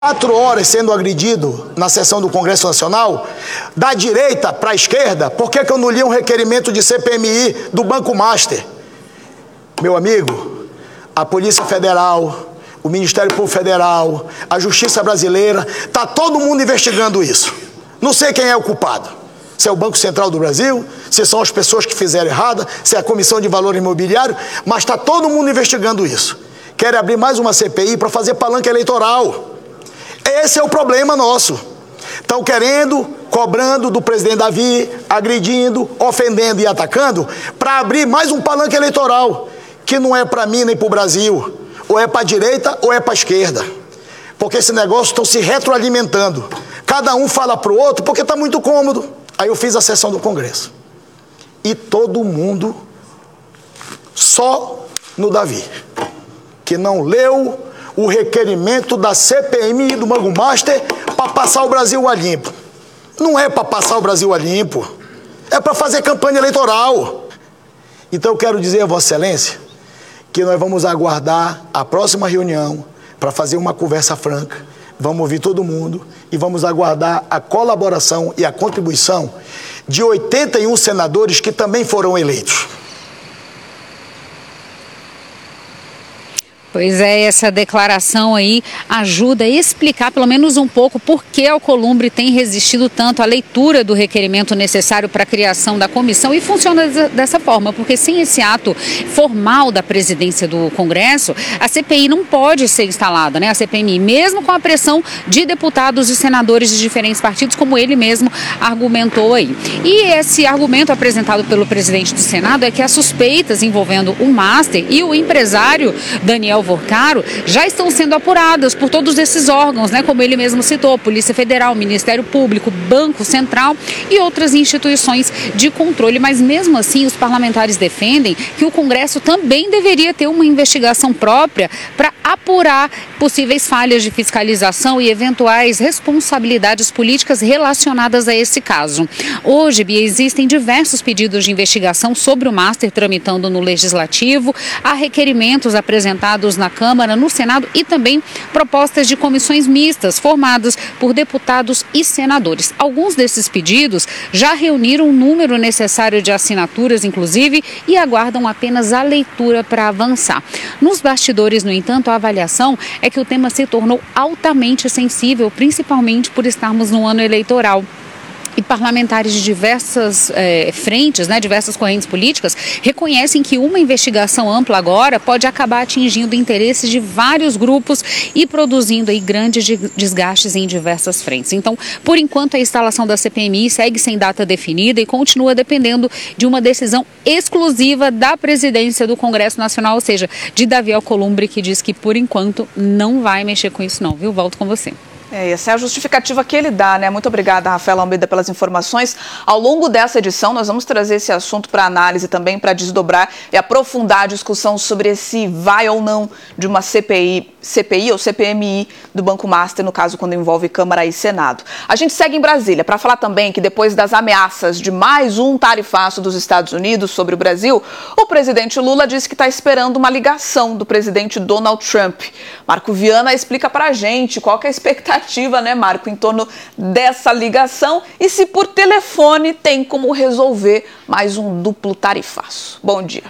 4 horas sendo agredido na sessão do Congresso Nacional, da direita para a esquerda. Por que eu não li um requerimento de CPMI do Banco Master? Meu amigo, a Polícia Federal, o Ministério Público Federal, a Justiça Brasileira, está todo mundo investigando isso. Não sei quem é o culpado. Se é o Banco Central do Brasil, se são as pessoas que fizeram errado, se é a Comissão de Valor Imobiliário, mas está todo mundo investigando isso. Querem abrir mais uma CPI para fazer palanque eleitoral. Esse é o problema nosso. Estão querendo, cobrando do presidente Davi, agredindo, ofendendo e atacando, para abrir mais um palanque eleitoral, que não é para mim nem para o Brasil. Ou é para a direita ou é para a esquerda. Porque esse negócio estão se retroalimentando. Cada um fala para o outro porque está muito cômodo. Aí eu fiz a sessão do Congresso. E todo mundo, só no Davi, que não leu o requerimento da CPMI do Banco Master para passar o Brasil a limpo. Não é para passar o Brasil a limpo, é para fazer campanha eleitoral. Então eu quero dizer a Vossa Excelência que nós vamos aguardar a próxima reunião para fazer uma conversa franca, vamos ouvir todo mundo e vamos aguardar a colaboração e a contribuição de 81 senadores que também foram eleitos. Pois é, essa declaração aí ajuda a explicar pelo menos um pouco por que a Alcolumbre tem resistido tanto à leitura do requerimento necessário para a criação da comissão, e funciona dessa forma, porque sem esse ato formal da presidência do Congresso, a CPI não pode ser instalada, né? A CPMI, mesmo com a pressão de deputados e senadores de diferentes partidos, como ele mesmo argumentou aí. E esse argumento apresentado pelo presidente do Senado é que as suspeitas envolvendo o Master e o empresário Daniel Vorcaro já estão sendo apuradas por todos esses órgãos, né? Como ele mesmo citou, Polícia Federal, Ministério Público, Banco Central e outras instituições de controle. Mas mesmo assim, os parlamentares defendem que o Congresso também deveria ter uma investigação própria para apurar possíveis falhas de fiscalização e eventuais responsabilidades políticas relacionadas a esse caso. Hoje, Bia, existem diversos pedidos de investigação sobre o Master tramitando no Legislativo, há requerimentos apresentados na Câmara, no Senado e também propostas de comissões mistas formadas por deputados e senadores. Alguns desses pedidos já reuniram o número necessário de assinaturas, inclusive, e aguardam apenas a leitura para avançar. Nos bastidores, no entanto, a avaliação é que o tema se tornou altamente sensível, principalmente por estarmos no ano eleitoral. E parlamentares de diversas frentes, né, diversas correntes políticas, reconhecem que uma investigação ampla agora pode acabar atingindo interesses de vários grupos e produzindo aí grandes desgastes em diversas frentes. Então, por enquanto, a instalação da CPMI segue sem data definida e continua dependendo de uma decisão exclusiva da presidência do Congresso Nacional, ou seja, de Davi Alcolumbre, que diz que, por enquanto, não vai mexer com isso não, viu? Volto com você. Essa é a justificativa que ele dá, né? Muito obrigada, Rafaela Almeida, pelas informações. Ao longo dessa edição, nós vamos trazer esse assunto para análise também, para desdobrar e aprofundar a discussão sobre esse vai ou não de uma CPI ou CPMI do Banco Master, no caso, quando envolve Câmara e Senado. A gente segue em Brasília para falar também que depois das ameaças de mais um tarifaço dos Estados Unidos sobre o Brasil, o presidente Lula disse que está esperando uma ligação do presidente Donald Trump. Marco Viana explica para a gente qual que é a expectativa, né, Marco, em torno dessa ligação e se por telefone tem como resolver mais um duplo tarifaço. Bom dia.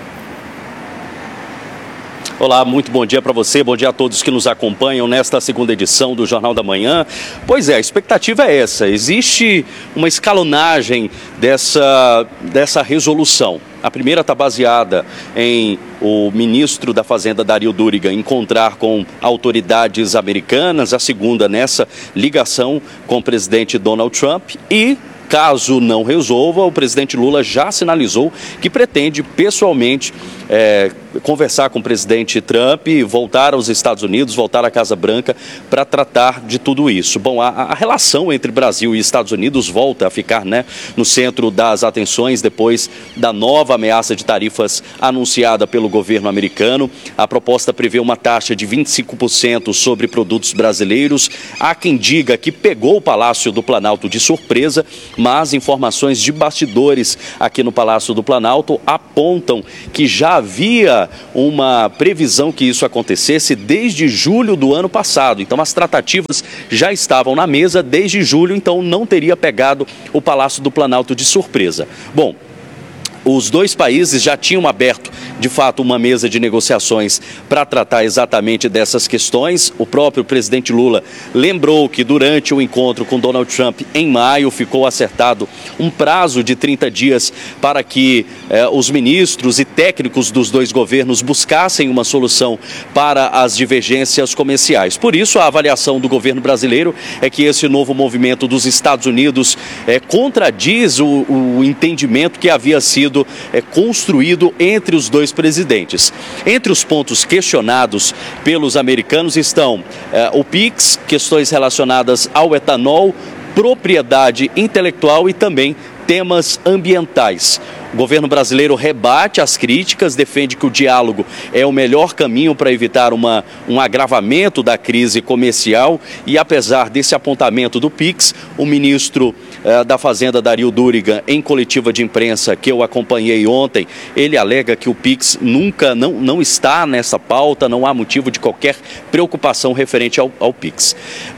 Olá, muito bom dia para você, bom dia a todos que nos acompanham nesta segunda edição do Jornal da Manhã. Pois é, a expectativa é essa, existe uma escalonagem dessa resolução. A primeira está baseada em o ministro da Fazenda, Dario Duriga, encontrar com autoridades americanas, a segunda nessa ligação com o presidente Donald Trump e, caso não resolva, o presidente Lula já sinalizou que pretende pessoalmente conversar com o presidente Trump, voltar aos Estados Unidos, voltar à Casa Branca para tratar de tudo isso. Bom, a relação entre Brasil e Estados Unidos volta a ficar, né, no centro das atenções depois da nova ameaça de tarifas anunciada pelo governo americano. A proposta prevê uma taxa de 25% sobre produtos brasileiros. Há quem diga que pegou o Palácio do Planalto de surpresa, mas informações de bastidores aqui no Palácio do Planalto apontam que já havia havia uma previsão que isso acontecesse desde julho do ano passado. Então as tratativas já estavam na mesa desde julho, então não teria pegado o Palácio do Planalto de surpresa. Bom, os dois países já tinham aberto, de fato, uma mesa de negociações para tratar exatamente dessas questões. O próprio presidente Lula lembrou que durante o encontro com Donald Trump em maio ficou acertado um prazo de 30 dias para que os ministros e técnicos dos dois governos buscassem uma solução para as divergências comerciais. Por isso, a avaliação do governo brasileiro é que esse novo movimento dos Estados Unidos contradiz o entendimento que havia sido construído entre os dois presidentes. Entre os pontos questionados pelos americanos estão o PIX, questões relacionadas ao etanol, propriedade intelectual e também temas ambientais. O governo brasileiro rebate as críticas, defende que o diálogo é o melhor caminho para evitar um agravamento da crise comercial e, apesar desse apontamento do PIX, o ministro da Fazenda, Dario Duriga, em coletiva de imprensa que eu acompanhei ontem, ele alega que o PIX não está nessa pauta, não há motivo de qualquer preocupação referente ao PIX.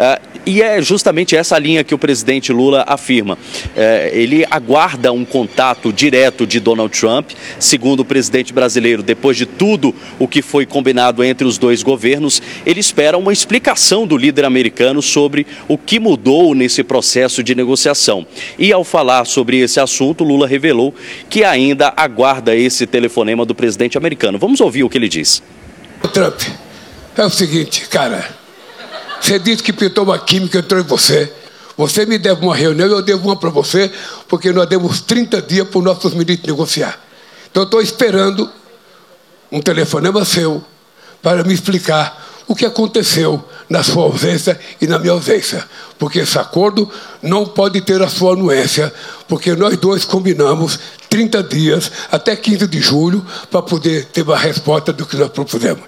E é justamente essa linha que o presidente Lula afirma. Ele aguarda um contato direto de Donald Trump. Segundo o presidente brasileiro, depois de tudo o que foi combinado entre os dois governos, ele espera uma explicação do líder americano sobre o que mudou nesse processo de negociação. E ao falar sobre esse assunto, Lula revelou que ainda aguarda esse telefonema do presidente americano. Vamos ouvir o que ele diz. Trump, é o seguinte, cara, você disse que pintou uma química, entrou em você. Você me deve uma reunião, eu devo uma para você, porque nós demos 30 dias para os nossos ministros negociar. Então eu estou esperando um telefonema seu para me explicar o que aconteceu na sua ausência e na minha ausência. Porque esse acordo não pode ter a sua anuência, porque nós dois combinamos 30 dias até 15 de julho para poder ter uma resposta do que nós propusemos.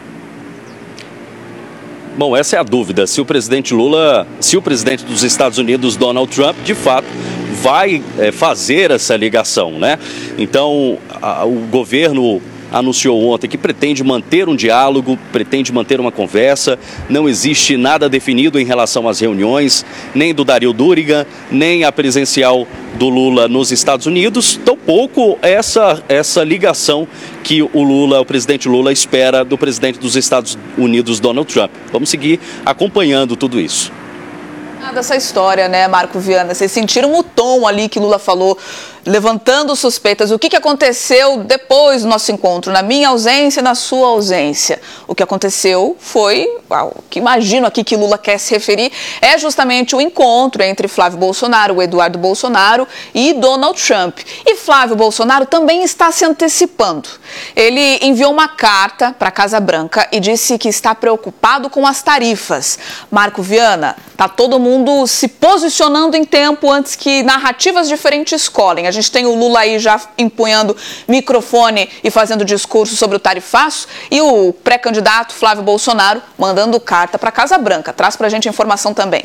Bom, essa é a dúvida, se o presidente dos Estados Unidos, Donald Trump, de fato, vai fazer essa ligação, né? Então, o governo anunciou ontem que pretende manter um diálogo, pretende manter uma conversa. Não existe nada definido em relação às reuniões, nem do Dario Duriga, nem a presencial do Lula nos Estados Unidos, tampouco essa ligação que o presidente Lula espera do presidente dos Estados Unidos, Donald Trump. Vamos seguir acompanhando tudo isso. Dessa história, né, Marco Viana? Vocês sentiram o tom ali que Lula falou, levantando suspeitas. O que aconteceu depois do nosso encontro, na minha ausência e na sua ausência? O que aconteceu foi, o que imagino aqui que Lula quer se referir, é justamente o encontro entre Flávio Bolsonaro, o Eduardo Bolsonaro e Donald Trump. E Flávio Bolsonaro também está se antecipando. Ele enviou uma carta para a Casa Branca e disse que está preocupado com as tarifas. Marco Viana, está todo mundo se posicionando em tempo antes que narrativas diferentes colhem. A gente tem o Lula aí já empunhando microfone e fazendo discurso sobre o tarifaço e o pré-candidato Flávio Bolsonaro mandando carta para a Casa Branca. Traz para a gente a informação também.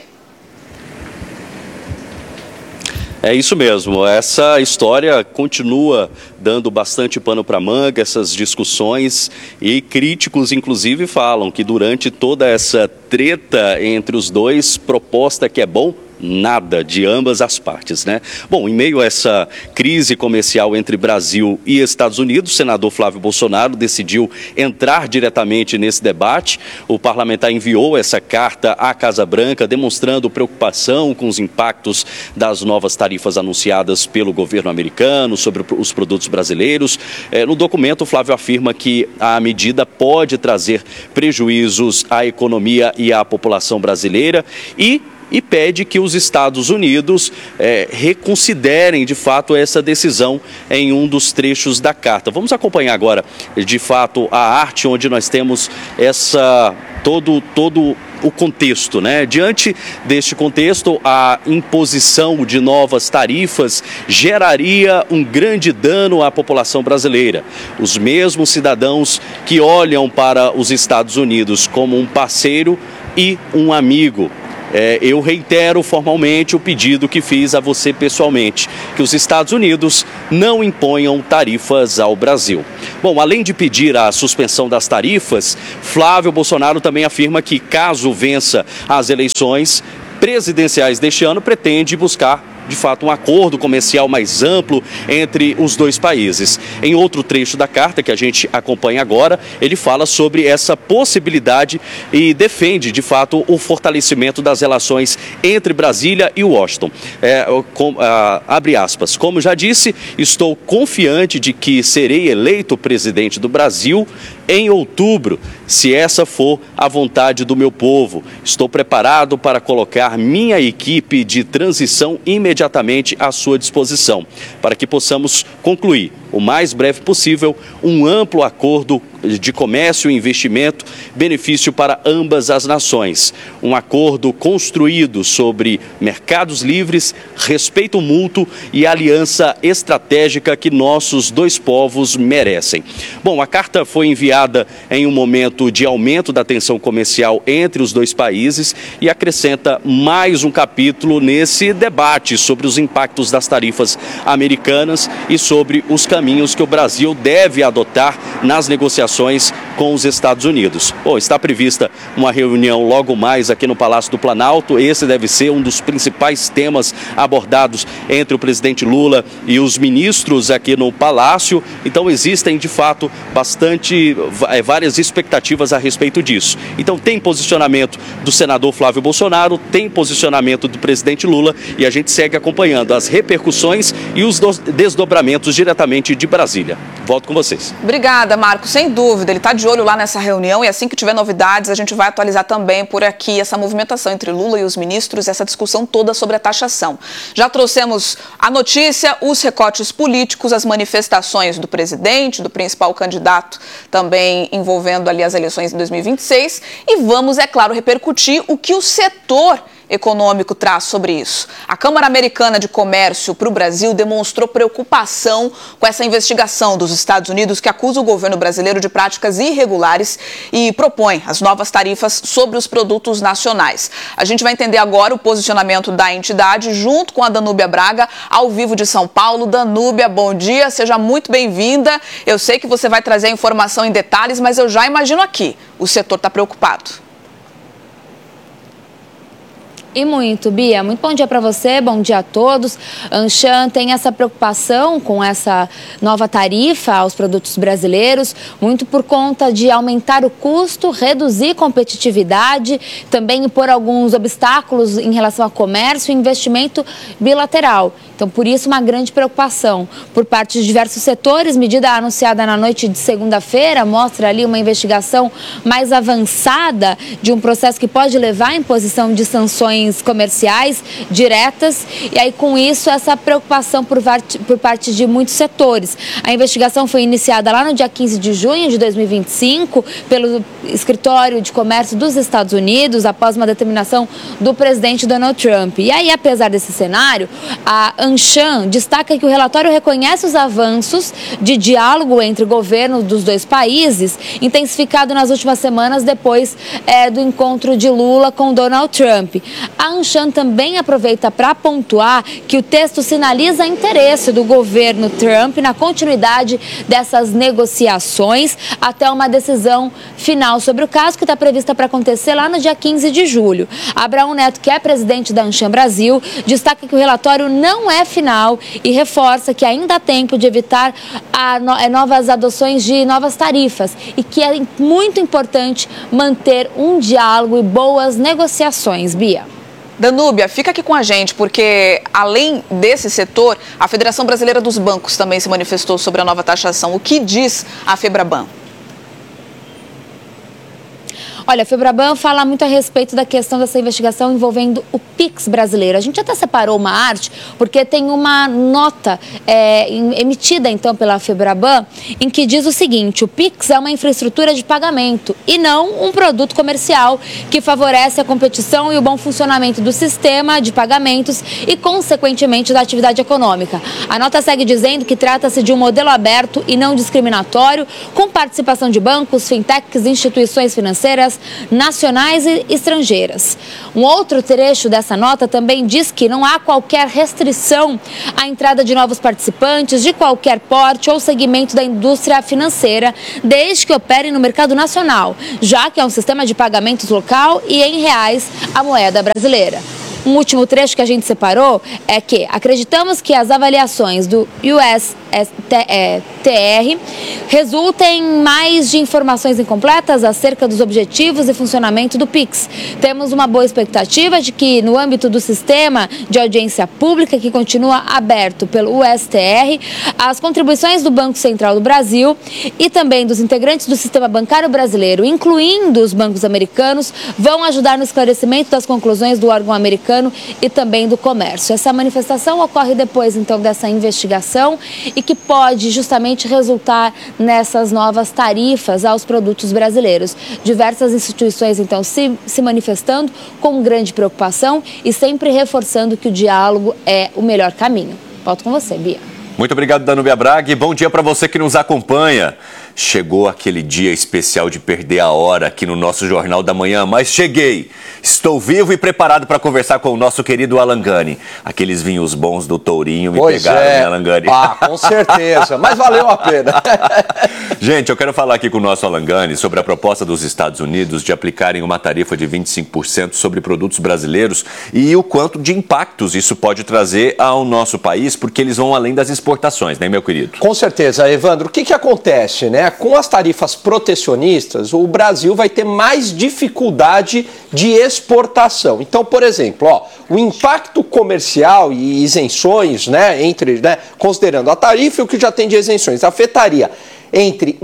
É isso mesmo, essa história continua dando bastante pano para manga, essas discussões, e críticos inclusive falam que durante toda essa treta entre os dois, proposta que é bom, nada de ambas as partes, né? Bom, em meio a essa crise comercial entre Brasil e Estados Unidos, o senador Flávio Bolsonaro decidiu entrar diretamente nesse debate. O parlamentar enviou essa carta à Casa Branca, demonstrando preocupação com os impactos das novas tarifas anunciadas pelo governo americano sobre os produtos brasileiros. No documento, Flávio afirma que a medida pode trazer prejuízos à economia e à população brasileira e pede que os Estados Unidos reconsiderem, de fato, essa decisão em um dos trechos da carta. Vamos acompanhar agora, de fato, a arte onde nós temos todo o contexto, né? Diante deste contexto, a imposição de novas tarifas geraria um grande dano à população brasileira. Os mesmos cidadãos que olham para os Estados Unidos como um parceiro e um amigo. eu reitero formalmente o pedido que fiz a você pessoalmente, que os Estados Unidos não imponham tarifas ao Brasil. Bom, além de pedir a suspensão das tarifas, Flávio Bolsonaro também afirma que, caso vença as eleições presidenciais deste ano, pretende buscar de fato um acordo comercial mais amplo entre os dois países. Em outro trecho da carta que a gente acompanha agora, ele fala sobre essa possibilidade e defende de fato o fortalecimento das relações entre Brasília e Washington. Abre aspas, como já disse, estou confiante de que serei eleito presidente do Brasil em outubro, se essa for a vontade do meu povo. Estou preparado para colocar minha equipe de transição imediatamente à sua disposição, para que possamos concluir o mais breve possível um amplo acordo de comércio e investimento, benefício para ambas as nações. Um acordo construído sobre mercados livres, respeito mútuo e aliança estratégica que nossos dois povos merecem. Bom, a carta foi enviada em um momento de aumento da tensão comercial entre os dois países e acrescenta mais um capítulo nesse debate sobre os impactos das tarifas americanas e sobre os caminhos que o Brasil deve adotar nas negociações com os Estados Unidos. Bom, está prevista uma reunião logo mais aqui no Palácio do Planalto. Esse deve ser um dos principais temas abordados entre o presidente Lula e os ministros aqui no Palácio. Então existem de fato várias expectativas a respeito disso. Então tem posicionamento do senador Flávio Bolsonaro, tem posicionamento do presidente Lula e a gente segue acompanhando as repercussões e os desdobramentos diretamente de Brasília. Volto com vocês. Obrigada, Marco. Sem dúvida, ele está de olho lá nessa reunião e assim que tiver novidades, a gente vai atualizar também por aqui essa movimentação entre Lula e os ministros, essa discussão toda sobre a taxação. Já trouxemos a notícia, os recortes políticos, as manifestações do presidente, do principal candidato, também envolvendo ali as eleições em 2026 e vamos, é claro, repercutir o que o setor econômico traz sobre isso. A Câmara Americana de Comércio para o Brasil demonstrou preocupação com essa investigação dos Estados Unidos que acusa o governo brasileiro de práticas irregulares e propõe as novas tarifas sobre os produtos nacionais. A gente vai entender agora o posicionamento da entidade junto com a Danúbia Braga, ao vivo de São Paulo. Danúbia, bom dia, seja muito bem-vinda. Eu sei que você vai trazer a informação em detalhes, mas eu já imagino aqui, o setor está preocupado. E muito, Bia. Muito bom dia para você, bom dia a todos. Anshan tem essa preocupação com essa nova tarifa aos produtos brasileiros, muito por conta de aumentar o custo, reduzir competitividade, também impor alguns obstáculos em relação ao comércio e investimento bilateral. Então, por isso, uma grande preocupação por parte de diversos setores. Medida anunciada na noite de segunda-feira mostra ali uma investigação mais avançada de um processo que pode levar à imposição de sanções comerciais diretas e aí com isso essa preocupação por parte de muitos setores. A investigação foi iniciada lá no dia 15 de junho de 2025 pelo Escritório de Comércio dos Estados Unidos após uma determinação do presidente Donald Trump. E aí, apesar desse cenário, a Anshan destaca que o relatório reconhece os avanços de diálogo entre governos dos dois países, intensificado nas últimas semanas depois do encontro de Lula com Donald Trump. A Anshan também aproveita para pontuar que o texto sinaliza interesse do governo Trump na continuidade dessas negociações até uma decisão final sobre o caso que está prevista para acontecer lá no dia 15 de julho. Abraão Neto, que é presidente da Anshan Brasil, destaca que o relatório não é final e reforça que ainda há tempo de evitar novas adoções de novas tarifas e que é muito importante manter um diálogo e boas negociações. Bia. Danúbia, fica aqui com a gente, porque além desse setor, a Federação Brasileira dos Bancos também se manifestou sobre a nova taxação. O que diz a Febraban? Olha, a Febraban fala muito a respeito da questão dessa investigação envolvendo o Pix brasileiro. A gente até separou uma arte, porque tem uma nota emitida, então, pela Febraban, em que diz o seguinte: o Pix é uma infraestrutura de pagamento e não um produto comercial que favorece a competição e o bom funcionamento do sistema de pagamentos e, consequentemente, da atividade econômica. A nota segue dizendo que trata-se de um modelo aberto e não discriminatório, com participação de bancos, fintechs, instituições financeiras, empresas nacionais e estrangeiras. Um outro trecho dessa nota também diz que não há qualquer restrição à entrada de novos participantes de qualquer porte ou segmento da indústria financeira, desde que operem no mercado nacional, já que é um sistema de pagamentos local e em reais a moeda brasileira. Um último trecho que a gente separou é que acreditamos que as avaliações do USTR resultem em mais de informações incompletas acerca dos objetivos e funcionamento do PIX. Temos uma boa expectativa de que, no âmbito do sistema de audiência pública, que continua aberto pelo USTR, as contribuições do Banco Central do Brasil e também dos integrantes do sistema bancário brasileiro, incluindo os bancos americanos, vão ajudar no esclarecimento das conclusões do órgão americano e também do comércio. Essa manifestação ocorre depois, então, dessa investigação e que pode justamente resultar nessas novas tarifas aos produtos brasileiros. Diversas instituições, então, se manifestando com grande preocupação e sempre reforçando que o diálogo é o melhor caminho. Volto com você, Bia. Muito obrigado, Danúbia Braga, e bom dia para você que nos acompanha. Chegou aquele dia especial de perder a hora aqui no nosso Jornal da Manhã, mas cheguei. Estou vivo e preparado para conversar com o nosso querido Alan Gani. Aqueles vinhos bons do Tourinho me pegaram, né, Alan Gani? Ah, com certeza, mas valeu a pena. Gente, eu quero falar aqui com o nosso Alan Gani sobre a proposta dos Estados Unidos de aplicarem uma tarifa de 25% sobre produtos brasileiros e o quanto de impactos isso pode trazer ao nosso país, porque eles vão além das exportações, né, meu querido? Com certeza, Evandro. O que acontece, né? Com as tarifas protecionistas, o Brasil vai ter mais dificuldade de exportação. Então, por exemplo, o impacto comercial e isenções, né, considerando a tarifa e o que já tem de isenções, afetaria entre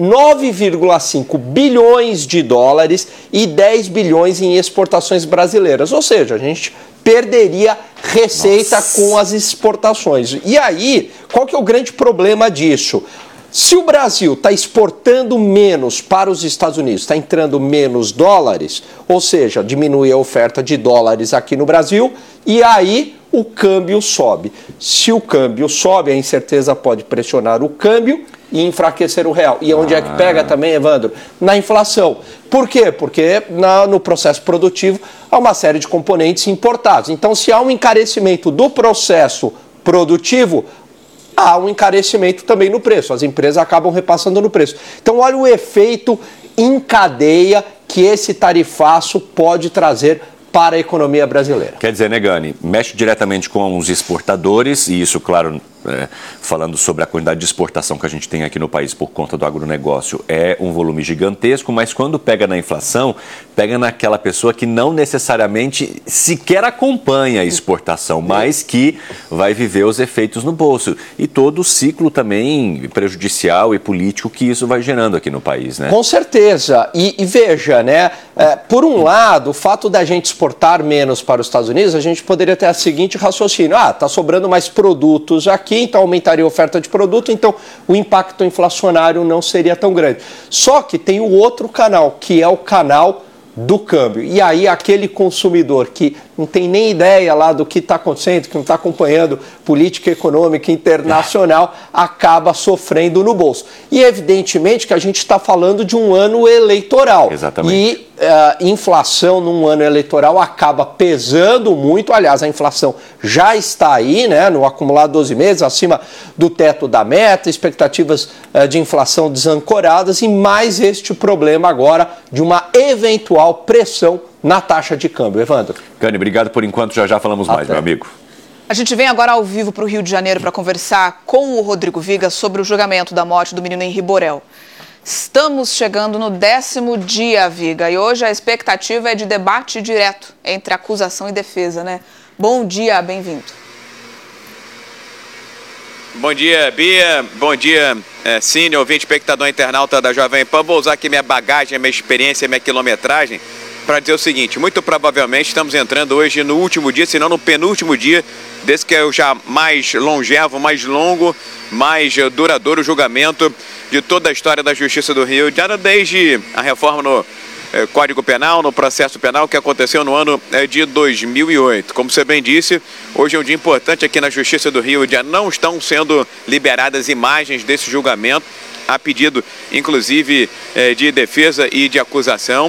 9,5 bilhões de dólares e 10 bilhões em exportações brasileiras. Ou seja, a gente perderia receita com as exportações. E aí, qual que é o grande problema disso? Se o Brasil está exportando menos para os Estados Unidos, está entrando menos dólares, ou seja, diminui a oferta de dólares aqui no Brasil, e aí o câmbio sobe. Se o câmbio sobe, a incerteza pode pressionar o câmbio e enfraquecer o real. E onde é que pega também, Evandro? Na inflação. Por quê? Porque no processo produtivo há uma série de componentes importados. Então, se há um encarecimento do processo produtivo, há um encarecimento também no preço. As empresas acabam repassando no preço. Então, olha o efeito em cadeia que esse tarifaço pode trazer para a economia brasileira. Quer dizer, né, Gani, mexe diretamente com os exportadores, e isso, claro, falando sobre a quantidade de exportação que a gente tem aqui no país por conta do agronegócio, é um volume gigantesco, mas quando pega na inflação, pega naquela pessoa que não necessariamente sequer acompanha a exportação, mas que vai viver os efeitos no bolso. E todo o ciclo também prejudicial e político que isso vai gerando aqui no país, né? Com certeza. E veja, né, por um lado, o fato da gente exportar menos para os Estados Unidos, a gente poderia ter a seguinte raciocínio: está sobrando mais produtos aqui, então aumentaria a oferta de produto, então o impacto inflacionário não seria tão grande. Só que tem o outro canal, que é o canal do câmbio. E aí aquele consumidor que não tem nem ideia lá do que está acontecendo, que não está acompanhando política econômica internacional, acaba sofrendo no bolso. E evidentemente que a gente está falando de um ano eleitoral. Exatamente. E inflação num ano eleitoral acaba pesando muito. Aliás, a inflação já está aí, né, no acumulado 12 meses, acima do teto da meta, expectativas de inflação desancoradas e mais este problema agora de uma eventual pressão na taxa de câmbio. Evandro. Gani, obrigado por enquanto, já falamos mais, meu amigo. A gente vem agora ao vivo para o Rio de Janeiro para conversar com o Rodrigo Vigas sobre o julgamento da morte do menino Henri Borel. Estamos chegando no 10º dia, Viga, e hoje a expectativa é de debate direto entre acusação e defesa, né? Bom dia, bem-vindo. Bom dia, Bia. Bom dia, Cine, ouvinte, espectador internauta da Jovem Pan. Vou usar aqui minha bagagem, minha experiência, minha quilometragem para dizer o seguinte: muito provavelmente estamos entrando hoje no último dia, se não no penúltimo dia, desse que é o já mais longevo, mais longo, mais duradouro julgamento de toda a história da Justiça do Rio, desde a reforma no Código Penal, no processo penal, que aconteceu no ano de 2008. Como você bem disse, hoje é um dia importante aqui na Justiça do Rio. Já não estão sendo liberadas imagens desse julgamento, a pedido, inclusive, de defesa e de acusação.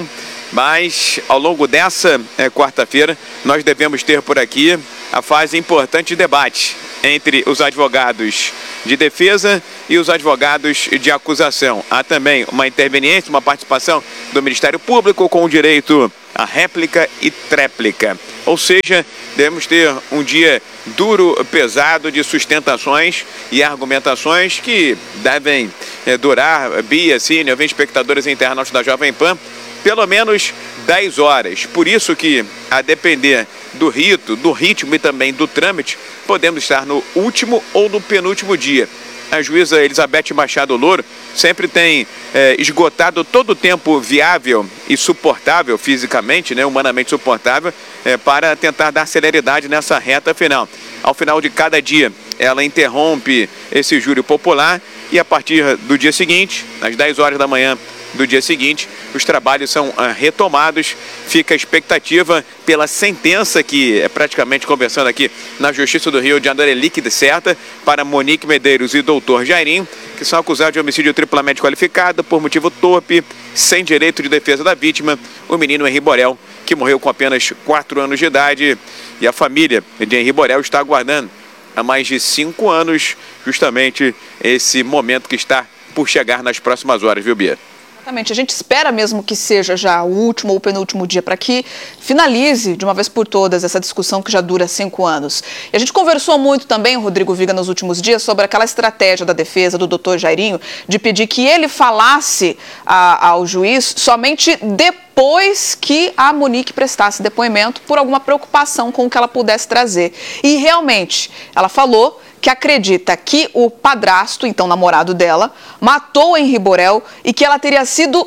Mas ao longo dessa quarta-feira nós devemos ter por aqui a fase importante de debate entre os advogados de defesa e os advogados de acusação. Há também uma interveniência, uma participação do Ministério Público com o direito à réplica e tréplica. Ou seja, devemos ter um dia duro, pesado de sustentações e argumentações que devem durar, Bia, Cine, ouvintes, espectadores e internautas da Jovem Pan, pelo menos 10 horas. Por isso que, a depender do rito, do ritmo e também do trâmite, podemos estar no último ou no penúltimo dia. A juíza Elizabeth Machado Louro sempre tem esgotado todo o tempo viável e suportável fisicamente, humanamente suportável, para tentar dar celeridade nessa reta final. Ao final de cada dia, ela interrompe esse júri popular e a partir do dia seguinte, às 10 horas da manhã do dia seguinte, os trabalhos são retomados. Fica a expectativa pela sentença que, praticamente conversando aqui na Justiça do Rio de Janeiro, é líquida e certa para Monique Medeiros e doutor Jairinho, que são acusados de homicídio triplamente qualificado por motivo torpe, sem direito de defesa da vítima, o menino Henri Borel, que morreu com apenas 4 anos de idade. E a família de Henri Borel está aguardando há mais de 5 anos justamente esse momento que está por chegar nas próximas horas, viu, Bia? Exatamente, a gente espera mesmo que seja já o último ou penúltimo dia para que finalize de uma vez por todas essa discussão que já dura 5 anos. E a gente conversou muito também, Rodrigo Viga, nos últimos dias sobre aquela estratégia da defesa do doutor Jairinho de pedir que ele falasse ao juiz somente depois que a Monique prestasse depoimento por alguma preocupação com o que ela pudesse trazer. E realmente, ela falou que acredita que o padrasto, então namorado dela, matou Henri Borel e que ela teria sido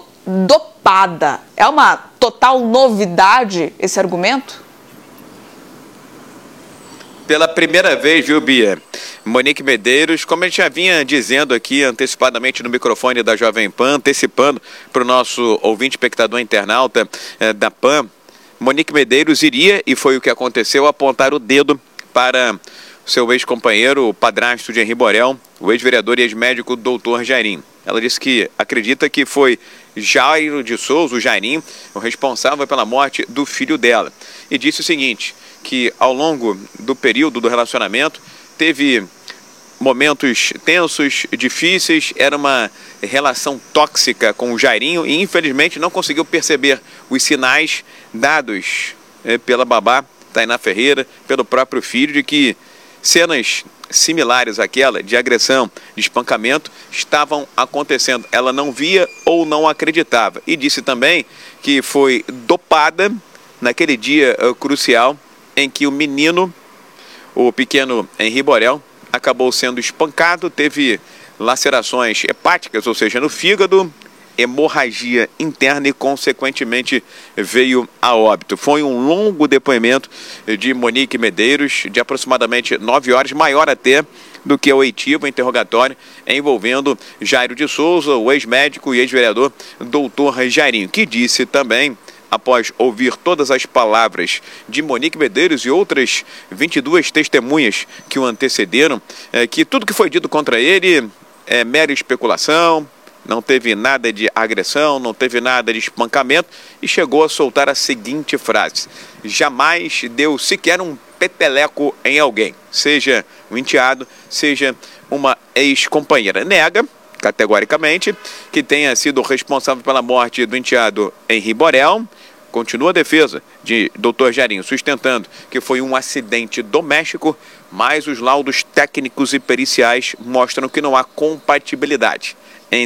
dopada. É uma total novidade esse argumento? Pela primeira vez, viu, Bia? Monique Medeiros, como a gente já vinha dizendo aqui antecipadamente no microfone da Jovem Pan, antecipando para o nosso ouvinte, espectador, internauta da Pan, Monique Medeiros iria, e foi o que aconteceu, apontar o dedo para seu ex-companheiro, o padrasto de Henri Borel, o ex-vereador e ex-médico doutor Jairinho. Ela disse que acredita que foi Jairo de Souza, o Jairinho, o responsável pela morte do filho dela. E disse o seguinte, que ao longo do período do relacionamento teve momentos tensos, difíceis, era uma relação tóxica com o Jairinho e infelizmente não conseguiu perceber os sinais dados pela babá Tainá Ferreira, pelo próprio filho, de que cenas similares àquela de agressão, de espancamento, estavam acontecendo. Ela não via ou não acreditava. E disse também que foi dopada naquele dia crucial em que o menino, o pequeno Henri Borel, acabou sendo espancado, teve lacerações hepáticas, ou seja, no fígado, hemorragia interna e, consequentemente, veio a óbito. Foi um longo depoimento de Monique Medeiros, de aproximadamente 9 horas, maior até do que o oitivo interrogatório, envolvendo Jairo de Souza, o ex-médico e ex-vereador doutor Jairinho, que disse também, após ouvir todas as palavras de Monique Medeiros e outras 22 testemunhas que o antecederam, que tudo que foi dito contra ele é mera especulação, não teve nada de agressão, não teve nada de espancamento, e chegou a soltar a seguinte frase: jamais deu sequer um peteleco em alguém, seja um enteado, seja uma ex-companheira. Nega, categoricamente, que tenha sido responsável pela morte do enteado Henri Borel. Continua a defesa de doutor Jairinho, sustentando que foi um acidente doméstico, mas os laudos técnicos e periciais mostram que não há compatibilidade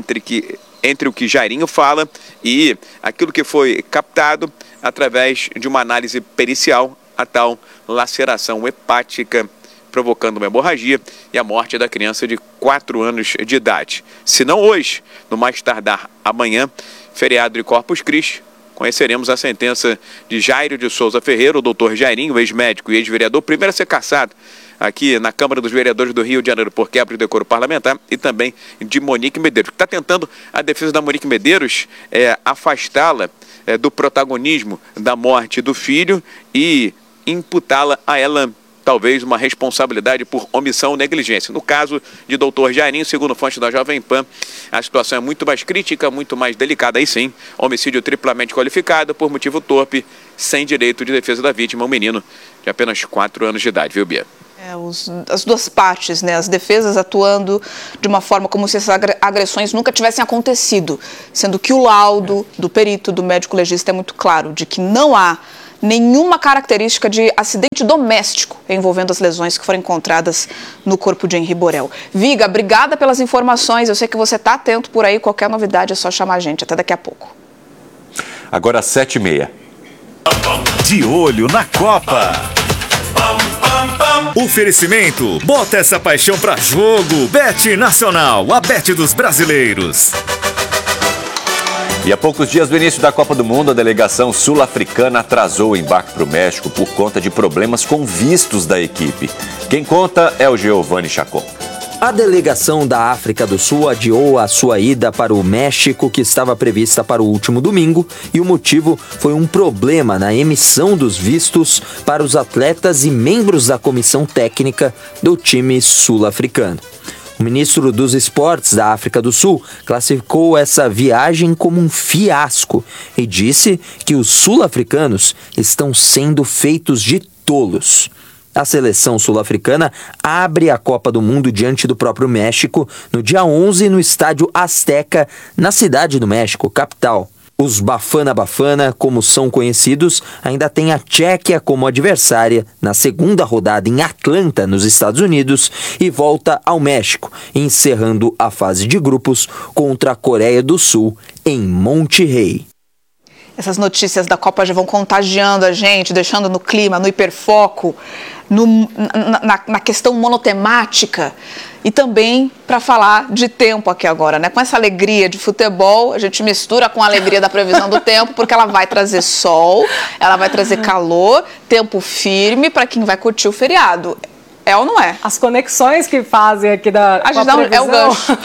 entre o que Jairinho fala e aquilo que foi captado através de uma análise pericial, a tal laceração hepática, provocando uma hemorragia e a morte da criança de 4 anos de idade. Se não hoje, no mais tardar amanhã, feriado de Corpus Christi, conheceremos a sentença de Jairo de Souza Ferreira, o doutor Jairinho, ex-médico e ex-vereador, primeiro a ser cassado aqui na Câmara dos Vereadores do Rio de Janeiro por quebra de decoro parlamentar, e também de Monique Medeiros. O que está tentando a defesa da Monique Medeiros é afastá-la do protagonismo da morte do filho e imputá-la a ela talvez uma responsabilidade por omissão ou negligência. No caso de doutor Jairinho, segundo fonte da Jovem Pan, a situação é muito mais crítica, muito mais delicada. Aí sim, homicídio triplamente qualificado por motivo torpe, sem direito de defesa da vítima, um menino de apenas 4 anos de idade, viu, Bia? As duas partes, né? As defesas atuando de uma forma como se essas agressões nunca tivessem acontecido, sendo que o laudo do perito, do médico legista é muito claro, de que não há nenhuma característica de acidente doméstico envolvendo as lesões que foram encontradas no corpo de Henri Borel. Viga, obrigada pelas informações, eu sei que você está atento por aí, qualquer novidade é só chamar a gente, até daqui a pouco. Agora 7h30. De olho na Copa. Oferecimento, bota essa paixão pra jogo. Bet Nacional, a bet dos brasileiros. E a poucos dias do início da Copa do Mundo, a delegação sul-africana atrasou o embarque para o México por conta de problemas com vistos da equipe. Quem conta é o Giovanni Chacon. A delegação da África do Sul adiou a sua ida para o México, que estava prevista para o último domingo, e o motivo foi um problema na emissão dos vistos para os atletas e membros da comissão técnica do time sul-africano. O ministro dos Esportes da África do Sul classificou essa viagem como um fiasco e disse que os sul-africanos estão sendo feitos de tolos. A seleção sul-africana abre a Copa do Mundo diante do próprio México no dia 11 no estádio Azteca, na Cidade do México, capital. Os Bafana Bafana, como são conhecidos, ainda têm a Tchequia como adversária na segunda rodada em Atlanta, nos Estados Unidos, e volta ao México, encerrando a fase de grupos contra a Coreia do Sul em Monterrey. Essas notícias da Copa já vão contagiando a gente, deixando no clima, no hiperfoco, na questão monotemática. E também para falar de tempo aqui agora, né? Com essa alegria de futebol, a gente mistura com a alegria da previsão do tempo, porque ela vai trazer sol, ela vai trazer calor, tempo firme para quem vai curtir o feriado. É ou não é? As conexões que fazem aqui da previsão. É o gancho.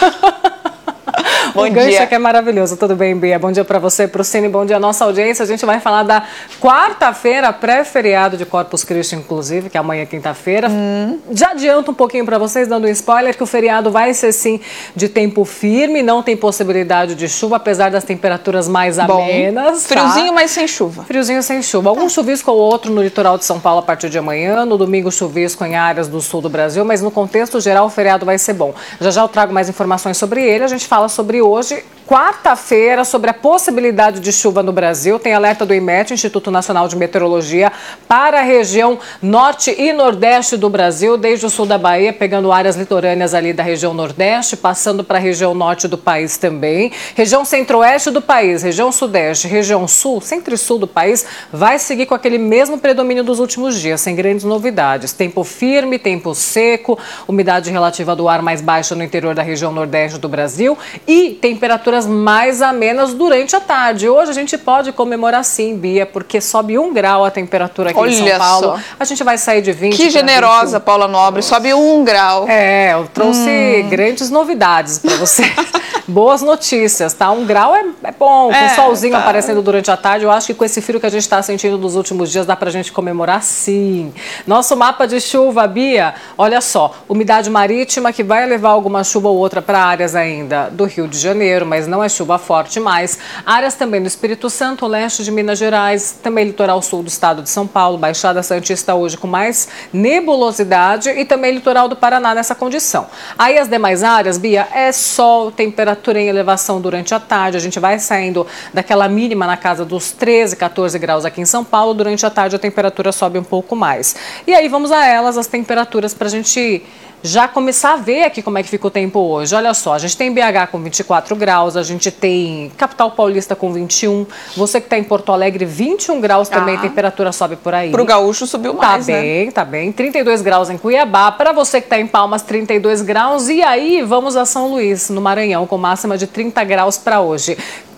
Bom dia. O gancho aqui é maravilhoso. Tudo bem, Bia? Bom dia para você, para o Cine, bom dia à nossa audiência. A gente vai falar da quarta-feira, pré-feriado de Corpus Christi, inclusive, que é amanhã, quinta-feira. Já adianto um pouquinho para vocês, dando um spoiler, que o feriado vai ser, sim, de tempo firme, não tem possibilidade de chuva, apesar das temperaturas mais amenas. Friozinho, tá? Mas sem chuva. Friozinho, sem chuva. Algum chuvisco ou outro no litoral de São Paulo a partir de amanhã, no domingo chuvisco em áreas do sul do Brasil, mas no contexto geral o feriado vai ser bom. Já eu trago mais informações sobre ele, a gente fala sobre hoje, quarta-feira, sobre a possibilidade de chuva no Brasil. Tem alerta do IMET, Instituto Nacional de Meteorologia, para a região norte e nordeste do Brasil, desde o sul da Bahia, pegando áreas litorâneas ali da região nordeste, passando para a região norte do país também. Região centro-oeste do país, região sudeste, região sul, centro e sul do país, vai seguir com aquele mesmo predomínio dos últimos dias, sem grandes novidades. Tempo firme, tempo seco, umidade relativa do ar mais baixa no interior da região nordeste do Brasil e temperaturas mais amenas durante a tarde. Hoje a gente pode comemorar sim, Bia, porque sobe 1 grau a temperatura aqui em São Paulo. Só. A gente vai sair de 20. Que generosa, 21. Paula Nobre, sobe 1 grau. Eu trouxe grandes novidades para você. Boas notícias, tá? 1 grau é bom, com solzinho aparecendo durante a tarde. Eu acho que com esse frio que a gente está sentindo nos últimos dias, dá pra gente comemorar sim. Nosso mapa de chuva, Bia, olha só, umidade marítima que vai levar alguma chuva ou outra para áreas ainda do Rio de Janeiro, mas não é chuva forte mais. Áreas também do Espírito Santo, leste de Minas Gerais, também litoral sul do estado de São Paulo, Baixada Santista hoje com mais nebulosidade e também litoral do Paraná nessa condição. Aí as demais áreas, Bia, é sol, temperatura em elevação durante a tarde. A gente vai saindo daquela mínima na casa dos 13, 14 graus aqui em São Paulo. Durante a tarde a temperatura sobe um pouco mais. E aí vamos a elas, as temperaturas, para a gente já começar a ver aqui como é que fica o tempo hoje. Olha só, a gente tem BH com 24 graus, a gente tem Capital Paulista com 21, você que está em Porto Alegre, 21 graus também, temperatura sobe por aí. Para o gaúcho subiu mais, né? Tá bem. 32 graus em Cuiabá, para você que está em Palmas, 32 graus. E aí vamos a São Luís, no Maranhão, com máxima de 30 graus para hoje.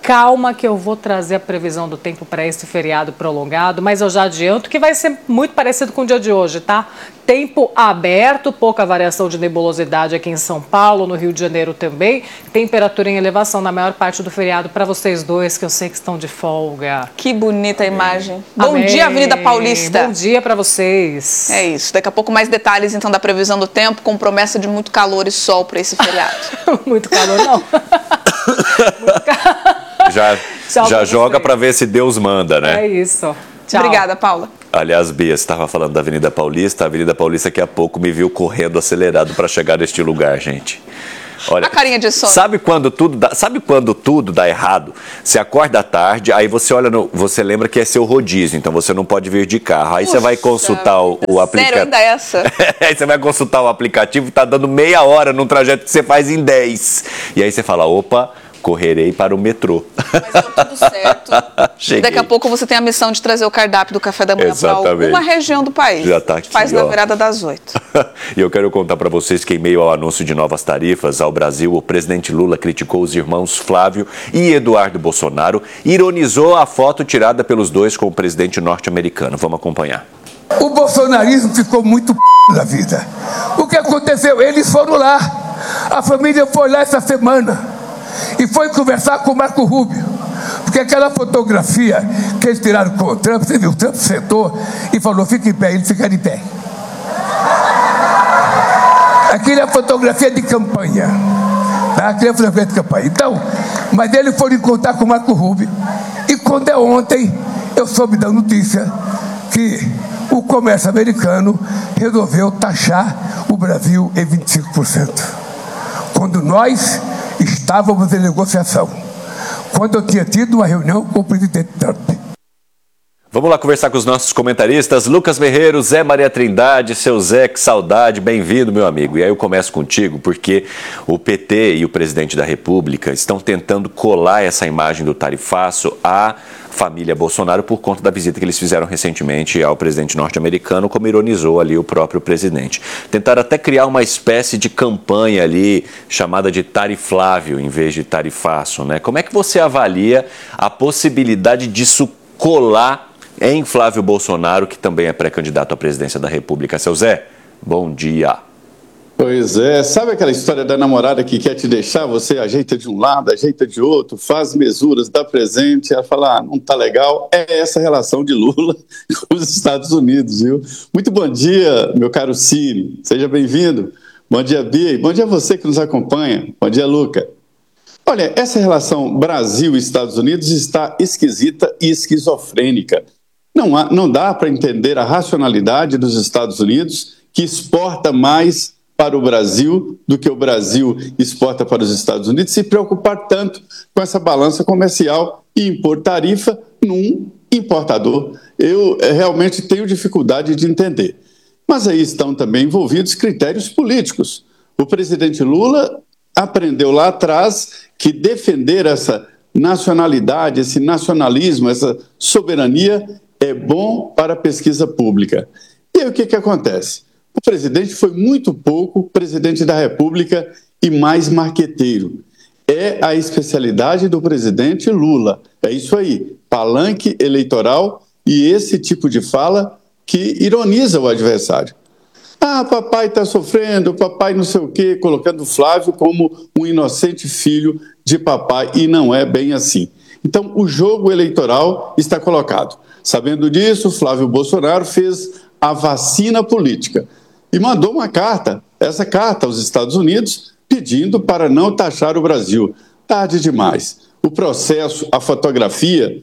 Calma que eu vou trazer a previsão do tempo para esse feriado prolongado, mas eu já adianto que vai ser muito parecido com o dia de hoje, tá? Tempo aberto, pouca variação de nebulosidade aqui em São Paulo, no Rio de Janeiro também. Temperatura em elevação na maior parte do feriado para vocês dois, que eu sei que estão de folga. Que bonita a imagem. Amém. Bom dia, Avenida Paulista. Bom dia para vocês. É isso. Daqui a pouco mais detalhes, então, da previsão do tempo, com promessa de muito calor e sol para esse feriado. Muito calor, não. Muito calor. Já joga para ver se Deus manda, né? É isso. Tchau. Obrigada, Paula. Aliás, Bia, você estava falando da Avenida Paulista. A Avenida Paulista, daqui a pouco, me viu correndo acelerado para chegar neste lugar, gente. Olha, a carinha de sono. Sabe quando tudo dá errado? Você acorda à tarde, aí você olha você lembra que é seu rodízio, então você não pode vir de carro. Aí você vai consultar o aplicativo. Sério, ainda essa? Aí você vai consultar o aplicativo, tá dando meia hora num trajeto que você faz em 10. E aí você fala, opa, correrei para o metrô. Mas deu tudo certo. Cheguei. Daqui a pouco você tem a missão de trazer o cardápio do café da manhã para alguma região do país. Já tá aqui, faz na virada das 8. E eu quero contar para vocês que, em meio ao anúncio de novas tarifas ao Brasil, o presidente Lula criticou os irmãos Flávio e Eduardo Bolsonaro, ironizou a foto tirada pelos dois com o presidente norte-americano. Vamos acompanhar. O bolsonarismo ficou muito da vida. O que aconteceu? Eles foram lá. A família foi lá essa semana e foi conversar com o Marco Rubio, porque aquela fotografia que eles tiraram com o Trump, você viu, o Trump sentou e falou, fica em pé, ele fica de pé. Aquilo é fotografia de campanha, tá? Aquilo é fotografia de campanha. Então, mas eles foram encontrar com o Marco Rubio, e quando é ontem, eu soube da notícia que o comércio americano resolveu taxar o Brasil em 25%. Quando nós estávamos em negociação, quando eu tinha tido uma reunião com o presidente Trump. Vamos lá conversar com os nossos comentaristas. Lucas Berreiro, Zé Maria Trindade, seu Zé, que saudade, bem-vindo, meu amigo. E aí eu começo contigo, porque o PT e o presidente da República estão tentando colar essa imagem do tarifaço à família Bolsonaro por conta da visita que eles fizeram recentemente ao presidente norte-americano, como ironizou ali o próprio presidente. Tentaram até criar uma espécie de campanha ali chamada de tariflávio em vez de tarifaço, né? Como é que você avalia a possibilidade disso colar em Flávio Bolsonaro, que também é pré-candidato à presidência da República? Seu Zé, bom dia. Pois é, sabe aquela história da namorada que quer te deixar, você ajeita de um lado, ajeita de outro, faz mesuras, dá presente, ela fala, não tá legal. É essa relação de Lula com os Estados Unidos, viu? Muito bom dia, meu caro Ciro, seja bem-vindo. Bom dia, Bia, e bom dia a você que nos acompanha. Bom dia, Luca. Olha, essa relação Brasil e Estados Unidos está esquisita e esquizofrênica. Não dá para entender a racionalidade dos Estados Unidos, que exporta mais para o Brasil do que o Brasil exporta para os Estados Unidos, se preocupar tanto com essa balança comercial e impor tarifa num importador. Eu realmente tenho dificuldade de entender. Mas aí estão também envolvidos critérios políticos. O presidente Lula aprendeu lá atrás que defender essa nacionalidade, esse nacionalismo, essa soberania é bom para a pesquisa pública. E aí o que acontece? O presidente foi muito pouco presidente da República e mais marqueteiro. É a especialidade do presidente Lula. É isso aí, palanque eleitoral e esse tipo de fala que ironiza o adversário. Ah, papai está sofrendo, papai não sei o quê, colocando o Flávio como um inocente filho de papai, e não é bem assim. Então, o jogo eleitoral está colocado. Sabendo disso, Flávio Bolsonaro fez a vacina política e mandou uma carta, essa carta aos Estados Unidos, pedindo para não taxar o Brasil. Tarde demais. O processo, a fotografia,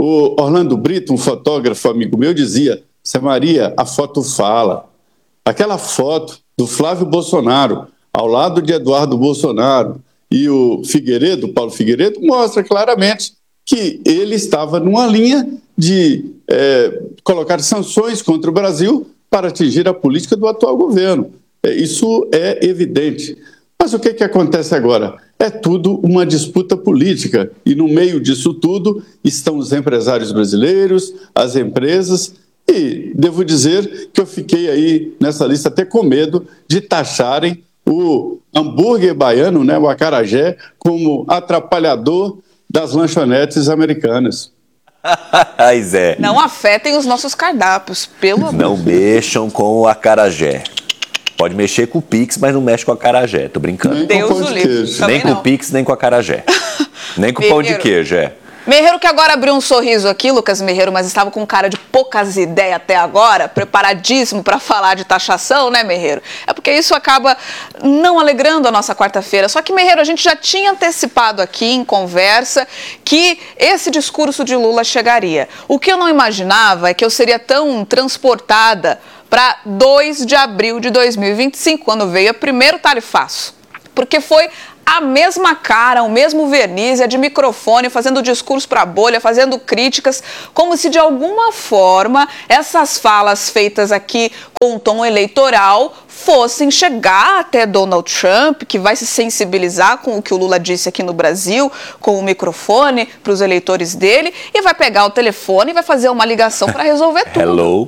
o Orlando Brito, um fotógrafo amigo meu, dizia, Zé Maria, a foto fala. Aquela foto do Flávio Bolsonaro ao lado de Eduardo Bolsonaro e o Figueiredo, Paulo Figueiredo, mostra claramente que ele estava numa linha de colocar sanções contra o Brasil para atingir a política do atual governo. Isso é evidente. Mas o que acontece agora? É tudo uma disputa política e no meio disso tudo estão os empresários brasileiros, as empresas. E devo dizer que eu fiquei aí nessa lista até com medo de taxarem o hambúrguer baiano, né, o acarajé, como atrapalhador das lanchonetes americanas. Ai, Zé. Não afetem os nossos cardápios, pelo amor. Não mexam com o acarajé. Pode mexer com o Pix, mas não mexe com o acarajé. Tô brincando. Deus o livre. Nem com o Pix, nem com o acarajé. Nem com o pão de queijo, Merreiro que agora abriu um sorriso aqui, Lucas Merreiro, mas estava com cara de poucas ideias até agora, preparadíssimo para falar de taxação, né, Merreiro? É porque isso acaba não alegrando a nossa quarta-feira. Só que, Merreiro, a gente já tinha antecipado aqui em conversa que esse discurso de Lula chegaria. O que eu não imaginava é que eu seria tão transportada para 2 de abril de 2025, quando veio o primeiro tarifaço. Porque foi a mesma cara, o mesmo verniz, é de microfone, fazendo discurso para a bolha, fazendo críticas, como se de alguma forma essas falas feitas aqui com um tom eleitoral fossem chegar até Donald Trump, que vai se sensibilizar com o que o Lula disse aqui no Brasil, com o microfone para os eleitores dele, e vai pegar o telefone e vai fazer uma ligação para resolver tudo.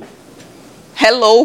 Hello.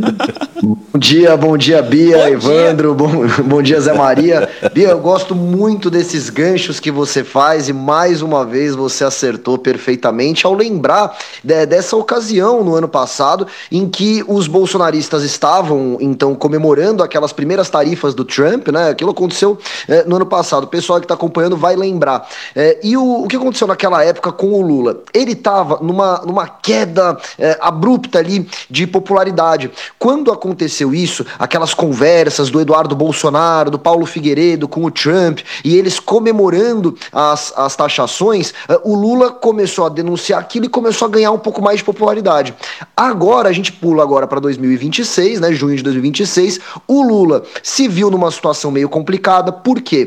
Bom dia, Bia, Evandro, bom dia, Zé Maria. Bia, eu gosto muito desses ganchos que você faz e mais uma vez você acertou perfeitamente ao lembrar dessa ocasião no ano passado em que os bolsonaristas estavam, então, comemorando aquelas primeiras tarifas do Trump, né? Aquilo aconteceu no ano passado, o pessoal que está acompanhando vai lembrar. E o que aconteceu naquela época com o Lula? Ele estava numa queda abrupta ali de popularidade. Quando aconteceu isso, aquelas conversas do Eduardo Bolsonaro, do Paulo Figueiredo com o Trump, e eles comemorando as taxações, o Lula começou a denunciar aquilo e começou a ganhar um pouco mais de popularidade. Agora, a gente pula agora para 2026, né, junho de 2026, o Lula se viu numa situação meio complicada, porque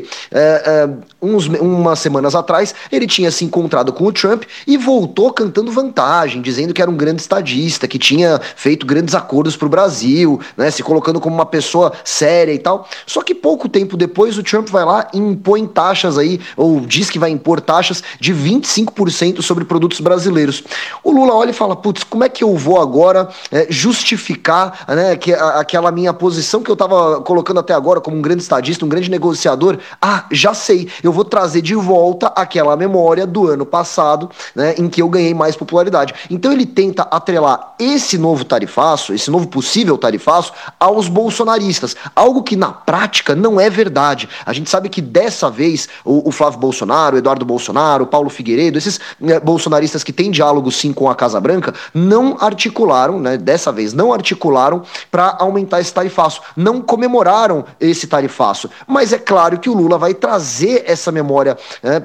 umas semanas atrás ele tinha se encontrado com o Trump e voltou cantando vantagem, dizendo que era um grande estadista, que tinha feito grandes acordos para o Brasil, né, se colocando como uma pessoa séria e tal. Só que pouco tempo depois o Trump vai lá e impõe taxas aí, ou diz que vai impor taxas de 25% sobre produtos brasileiros. O Lula olha e fala, putz, como é que eu vou agora justificar, né, aquela minha posição que eu estava colocando até agora como um grande estadista, um grande negociador? Ah, já sei, eu vou trazer de volta aquela memória do ano passado, né, em que eu ganhei mais popularidade. Então ele tenta atrelar esse novo tarifaço, esse novo possível tarifaço, aos bolsonaristas, algo que na prática não é verdade. A gente sabe que dessa vez o Flávio Bolsonaro, o Eduardo Bolsonaro, o Paulo Figueiredo, esses bolsonaristas que têm diálogo sim com a Casa Branca, não articularam, né, dessa vez não articularam para aumentar esse tarifaço, não comemoraram esse tarifaço, mas é claro que o Lula vai trazer essa memória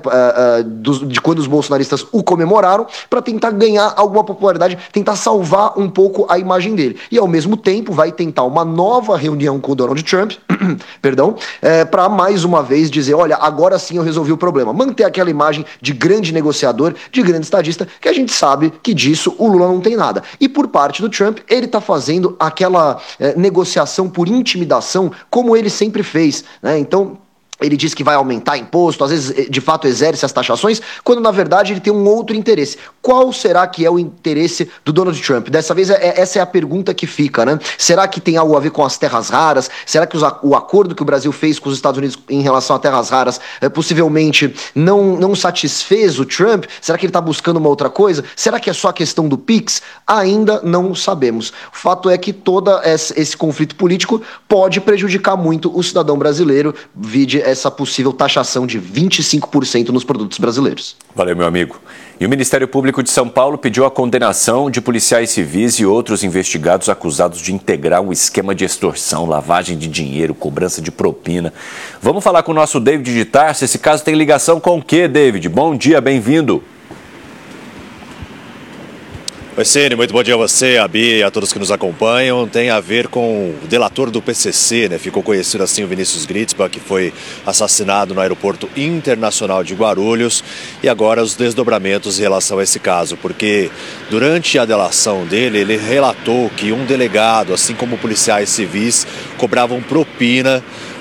de quando os bolsonaristas o comemoraram para tentar ganhar alguma popularidade, tentar salvar um pouco a imagem dele. E ao mesmo tempo vai tentar uma nova reunião com o Donald Trump, perdão, para mais uma vez dizer, olha, agora sim eu resolvi o problema. Manter aquela imagem de grande negociador, de grande estadista, que a gente sabe que disso o Lula não tem nada. E por parte do Trump, ele está fazendo aquela negociação por intimidação, como ele sempre fez, né? Então, ele diz que vai aumentar imposto, às vezes de fato exerce as taxações, quando na verdade ele tem um outro interesse. Qual será que é o interesse do Donald Trump? Dessa vez essa é a pergunta que fica, né? Será que tem algo a ver com as terras raras? Será que o acordo que o Brasil fez com os Estados Unidos em relação a terras raras possivelmente não satisfez o Trump? Será que ele está buscando uma outra coisa? Será que é só a questão do PIX? Ainda não sabemos. O fato é que todo esse conflito político pode prejudicar muito o cidadão brasileiro, vide essa possível taxação de 25% nos produtos brasileiros. Valeu, meu amigo. E o Ministério Público de São Paulo pediu a condenação de policiais civis e outros investigados acusados de integrar um esquema de extorsão, lavagem de dinheiro, cobrança de propina. Vamos falar com o nosso David de Tarso. Esse caso tem ligação com o quê, David? Bom dia, bem-vindo. Oi, Cine, muito bom dia a você, a Bia e a todos que nos acompanham. Tem a ver com o delator do PCC, né? Ficou conhecido assim o Vinícius Gritzpa, que foi assassinado no Aeroporto Internacional de Guarulhos. E agora os desdobramentos em relação a esse caso, porque durante a delação dele, ele relatou que um delegado, assim como policiais civis, cobravam propina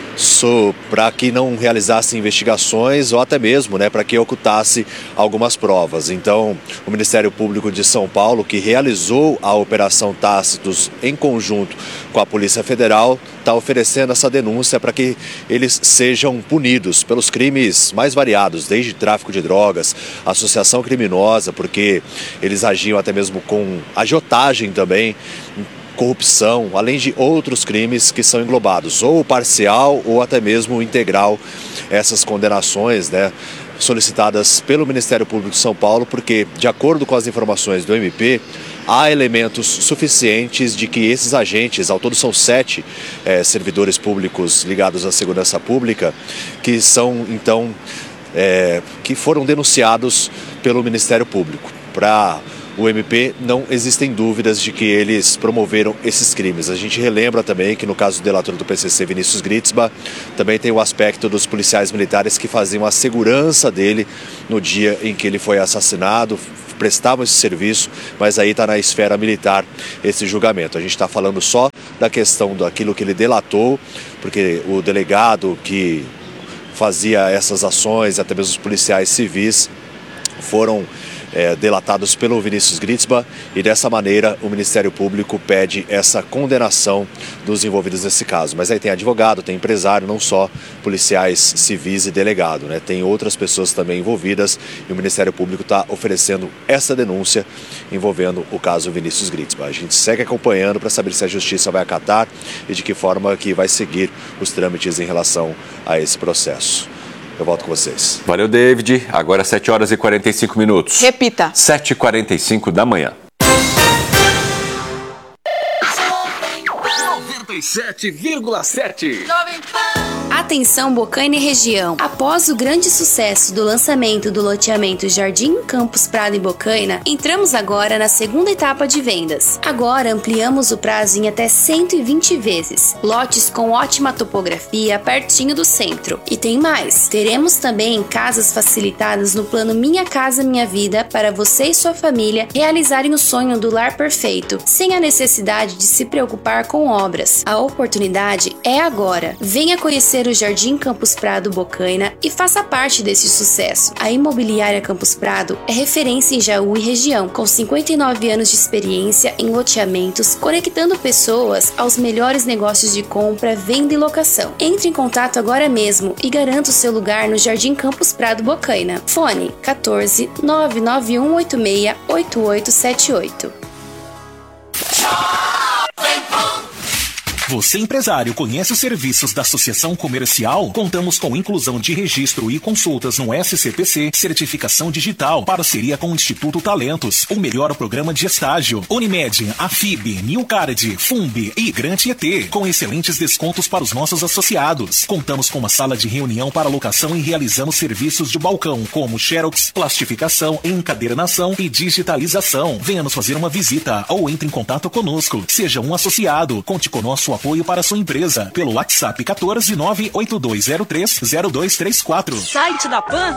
para que não realizasse investigações ou até mesmo, né, para que ocultasse algumas provas. Então, o Ministério Público de São Paulo, que realizou a Operação Tácitos em conjunto com a Polícia Federal, está oferecendo essa denúncia para que eles sejam punidos pelos crimes mais variados, desde tráfico de drogas, associação criminosa, porque eles agiam até mesmo com agiotagem também, corrupção, além de outros crimes que são englobados, ou parcial ou até mesmo integral, essas condenações, né, solicitadas pelo Ministério Público de São Paulo, porque, de acordo com as informações do MP, há elementos suficientes de que esses agentes, ao todo são 7 servidores públicos ligados à segurança pública, que são, então, que foram denunciados pelo Ministério Público. Para o MP, não existem dúvidas de que eles promoveram esses crimes. A gente relembra também que no caso do delator do PCC, Vinícius Gritzbach, também tem o aspecto dos policiais militares que faziam a segurança dele no dia em que ele foi assassinado, prestavam esse serviço, mas aí está na esfera militar esse julgamento. A gente está falando só da questão daquilo que ele delatou, porque o delegado que fazia essas ações, até mesmo os policiais civis, foram delatados pelo Vinícius Gritzbach, e dessa maneira o Ministério Público pede essa condenação dos envolvidos nesse caso. Mas aí tem advogado, tem empresário, não só policiais civis e delegado, né? Tem outras pessoas também envolvidas, e o Ministério Público está oferecendo essa denúncia envolvendo o caso Vinícius Gritzbach. A gente segue acompanhando para saber se a Justiça vai acatar e de que forma que vai seguir os trâmites em relação a esse processo. Eu volto com vocês. Valeu, David. Agora 7 horas e 45 minutos. Repita. 7h45 da manhã. 97,7. Atenção, Bocaina e região. Após o grande sucesso do lançamento do loteamento Jardim Campos Prado em Bocaina, entramos agora na segunda etapa de vendas. Agora ampliamos o prazo em até 120 vezes. Lotes com ótima topografia, pertinho do centro. E tem mais. Teremos também casas facilitadas no plano Minha Casa Minha Vida para você e sua família realizarem o sonho do lar perfeito, sem a necessidade de se preocupar com obras. A oportunidade é agora. Venha conhecer o Jardim Campos Prado Bocaina e faça parte desse sucesso. A Imobiliária Campos Prado é referência em Jaú e região, com 59 anos de experiência em loteamentos, conectando pessoas aos melhores negócios de compra, venda e locação. Entre em contato agora mesmo e garanta o seu lugar no Jardim Campos Prado Bocaina. Fone 14 99186 8878. Você, empresário, conhece os serviços da Associação Comercial? Contamos com inclusão de registro e consultas no SCPC, certificação digital, parceria com o Instituto Talentos, o melhor programa de estágio, Unimed, Afib, Newcard, Fumbi e Grant ET, com excelentes descontos para os nossos associados. Contamos com uma sala de reunião para locação e realizamos serviços de balcão, como xerox, plastificação, encadernação e digitalização. Venha nos fazer uma visita ou entre em contato conosco. Seja um associado. Conte com nosso apoio para sua empresa pelo WhatsApp 14 98203 0234. Site da PAN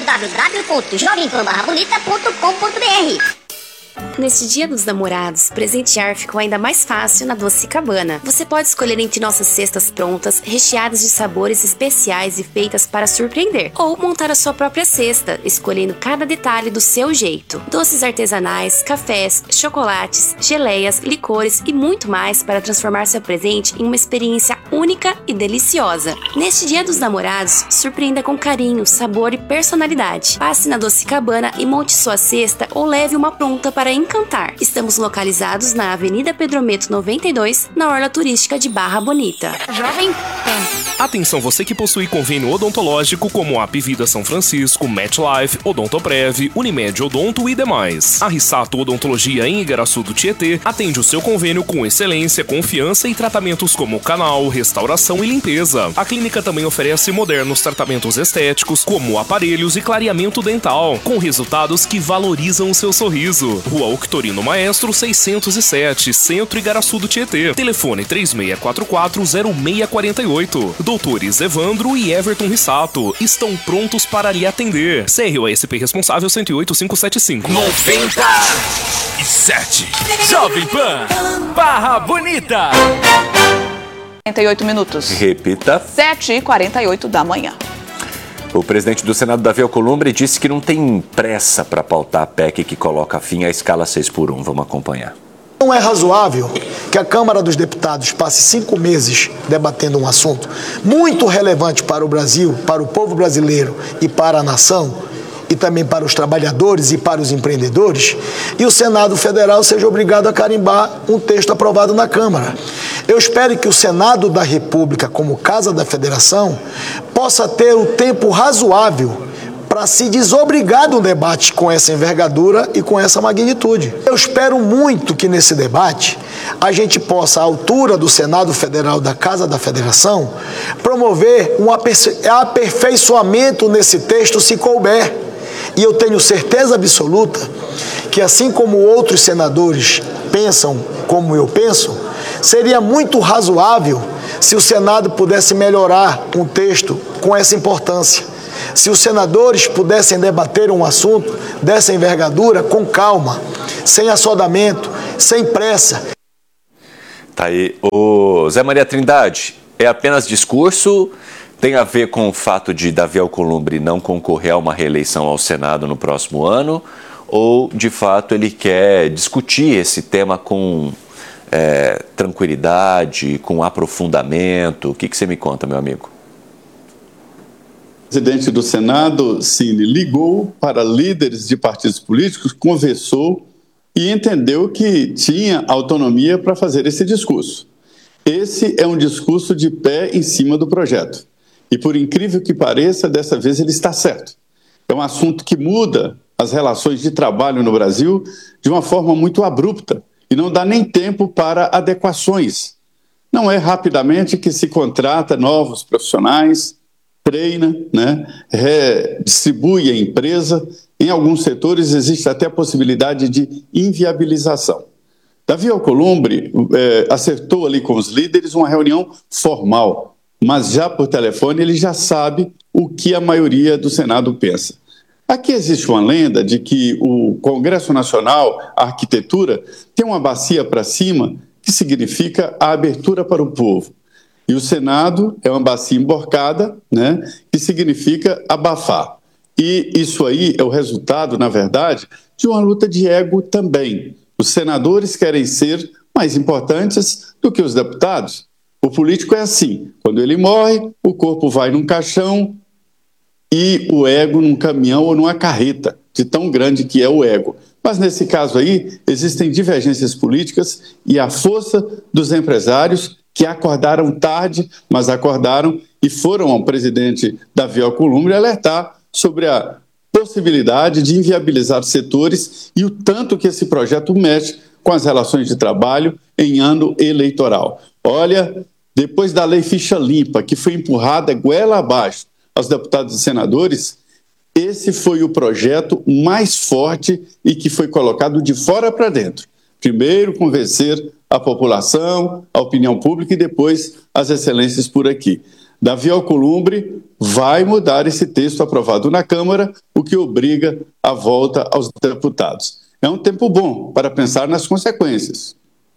www.jovempan-bonita.com.br. Neste Dia dos Namorados, presentear ficou ainda mais fácil na Doce Cabana. Você pode escolher entre nossas cestas prontas, recheadas de sabores especiais e feitas para surpreender, ou montar a sua própria cesta, escolhendo cada detalhe do seu jeito. Doces artesanais, cafés, chocolates, geleias, licores e muito mais para transformar seu presente em uma experiência única e deliciosa. Neste Dia dos Namorados, surpreenda com carinho, sabor e personalidade. Passe na Doce Cabana e monte sua cesta ou leve uma pronta para encantar. Estamos localizados na Avenida Pedrometo 92, na Orla Turística de Barra Bonita. Jovem Pan. Atenção, você que possui convênio odontológico como a Apivida São Francisco, MetLife, Odontoprev, Unimed Odonto e demais. A Rissato Odontologia em Igaraçu do Tietê atende o seu convênio com excelência, confiança e tratamentos como canal, restauração e limpeza. A clínica também oferece modernos tratamentos estéticos como aparelhos e clareamento dental, com resultados que valorizam o seu sorriso. Rua Octorino Maestro 607, Centro Igaraçu do Tietê. Telefone 3644-0648. Doutores Evandro e Everton Rissato estão prontos para lhe atender. CROSP responsável 108575. 97. Jovem Pan, Barra Bonita. 48 minutos. Repita. 7h48 da manhã. O presidente do Senado, Davi Alcolumbre, disse que não tem pressa para pautar a PEC que coloca fim à escala 6x1. Vamos acompanhar. Não é razoável que a Câmara dos Deputados passe 5 meses debatendo um assunto muito relevante para o Brasil, para o povo brasileiro e para a nação, e também para os trabalhadores e para os empreendedores, e o Senado Federal seja obrigado a carimbar um texto aprovado na Câmara. Eu espero que o Senado da República, como Casa da Federação, possa ter o tempo razoável para se desobrigar do debate com essa envergadura e com essa magnitude. Eu espero muito que nesse debate a gente possa, à altura do Senado Federal da Casa da Federação, promover um aperfeiçoamento nesse texto se couber. E eu tenho certeza absoluta que, assim como outros senadores pensam como eu penso, seria muito razoável se o Senado pudesse melhorar um texto com essa importância. Se os senadores pudessem debater um assunto dessa envergadura com calma, sem assodamento, sem pressa. Tá aí. O Zé Maria Trindade, é apenas discurso? Tem a ver com o fato de Davi Alcolumbre não concorrer a uma reeleição ao Senado no próximo ano? Ou, de fato, ele quer discutir esse tema com tranquilidade, com aprofundamento? O que você me conta, meu amigo? O presidente do Senado, Cine, ligou para líderes de partidos políticos, conversou e entendeu que tinha autonomia para fazer esse discurso. Esse é um discurso de pé em cima do projeto. E, por incrível que pareça, dessa vez ele está certo. É um assunto que muda as relações de trabalho no Brasil de uma forma muito abrupta e não dá nem tempo para adequações. Não é rapidamente que se contrata novos profissionais, treina, redistribui a empresa. Em alguns setores existe até a possibilidade de inviabilização. Davi Alcolumbre acertou ali com os líderes uma reunião formal, mas já por telefone ele já sabe o que a maioria do Senado pensa. Aqui existe uma lenda de que o Congresso Nacional, a arquitetura, tem uma bacia para cima que significa a abertura para o povo. E o Senado é uma bacia emborcada, que significa abafar. E isso aí é o resultado, na verdade, de uma luta de ego também. Os senadores querem ser mais importantes do que os deputados. O político é assim, quando ele morre, o corpo vai num caixão e o ego num caminhão ou numa carreta, de tão grande que é o ego. Mas nesse caso aí, existem divergências políticas e a força dos empresários que acordaram tarde, mas acordaram e foram ao presidente Davi Alcolumbre alertar sobre a possibilidade de inviabilizar setores e o tanto que esse projeto mexe com as relações de trabalho em ano eleitoral. Olha, depois da lei ficha limpa, que foi empurrada goela abaixo aos deputados e senadores, esse foi o projeto mais forte e que foi colocado de fora para dentro. Primeiro, convencer a população, a opinião pública e depois as excelências por aqui. Davi Alcolumbre vai mudar esse texto aprovado na Câmara, o que obriga a volta aos deputados. É um tempo bom para pensar nas consequências.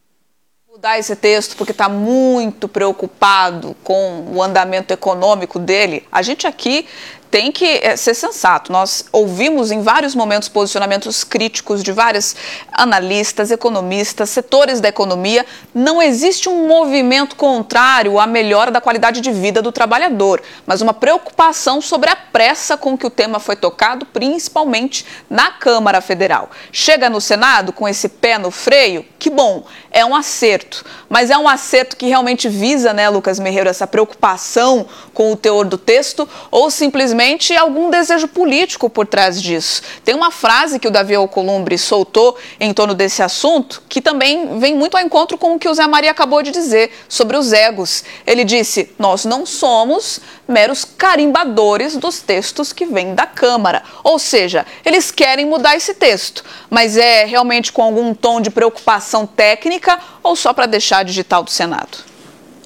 Mudar esse texto porque está muito preocupado com o andamento econômico dele. A gente aqui tem que ser sensato. Nós ouvimos em vários momentos posicionamentos críticos de vários analistas, economistas, setores da economia. Não existe um movimento contrário à melhora da qualidade de vida do trabalhador, mas uma preocupação sobre a pressa com que o tema foi tocado, principalmente na Câmara Federal. Chega no Senado com esse pé no freio, que bom, é um acerto. Mas é um acerto que realmente visa, Lucas Merreiro, essa preocupação com o teor do texto ou simplesmente algum desejo político por trás disso? Tem uma frase que o Davi Alcolumbre soltou em torno desse assunto que também vem muito ao encontro com o que o Zé Maria acabou de dizer sobre os egos. Ele disse: nós não somos meros carimbadores dos textos que vêm da Câmara. Ou seja, eles querem mudar esse texto, mas é realmente com algum tom de preocupação técnica ou só para deixar digital do Senado?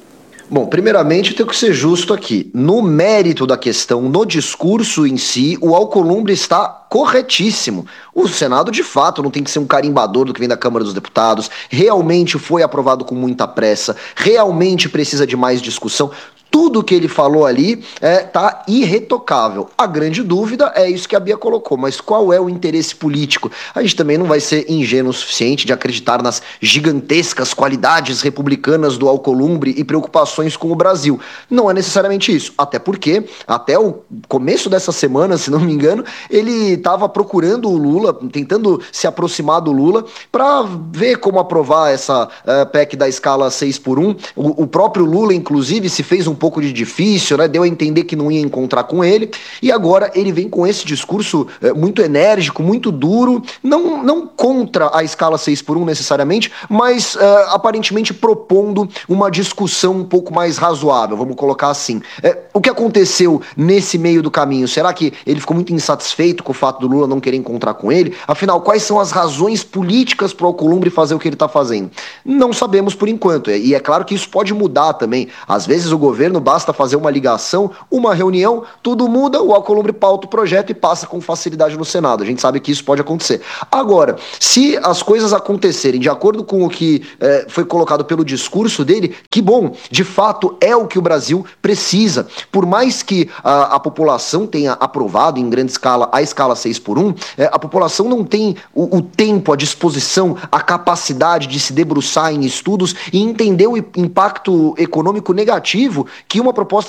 Bom, primeiramente eu tenho que ser justo aqui. No mérito da questão, no discurso em si, o Alcolumbre está corretíssimo. O Senado, de fato, não tem que ser um carimbador do que vem da Câmara dos Deputados. Realmente foi aprovado com muita pressa. Realmente precisa de mais discussão. Tudo que ele falou ali tá irretocável. A grande dúvida é isso que a Bia colocou, mas qual é o interesse político? A gente também não vai ser ingênuo o suficiente de acreditar nas gigantescas qualidades republicanas do Alcolumbre e preocupações com o Brasil. Não é necessariamente isso, até porque, até o começo dessa semana, se não me engano, ele estava procurando o Lula, tentando se aproximar do Lula para ver como aprovar essa PEC da escala 6x1. O próprio Lula, inclusive, se fez um pouco de difícil, né? Deu a entender que não ia encontrar com ele, e agora ele vem com esse discurso muito enérgico, muito duro, não contra a escala 6x1 necessariamente, mas aparentemente propondo uma discussão um pouco mais razoável, vamos colocar assim. O que aconteceu nesse meio do caminho? Será que ele ficou muito insatisfeito com o fato do Lula não querer encontrar com ele? Afinal, quais são as razões políticas para o Alcolumbre fazer o que ele está fazendo? Não sabemos por enquanto, e é claro que isso pode mudar também. Às vezes o governo basta fazer uma ligação, uma reunião, tudo muda, o Alcolumbre pauta o projeto e passa com facilidade no Senado. A gente sabe que isso pode acontecer. Agora, se as coisas acontecerem de acordo com o que foi colocado pelo discurso dele, que bom, de fato é o que o Brasil precisa. Por mais que a população tenha aprovado em grande escala a escala 6x1, a população não tem o tempo, a disposição, a capacidade de se debruçar em estudos e entender o impacto econômico negativo que uma proposta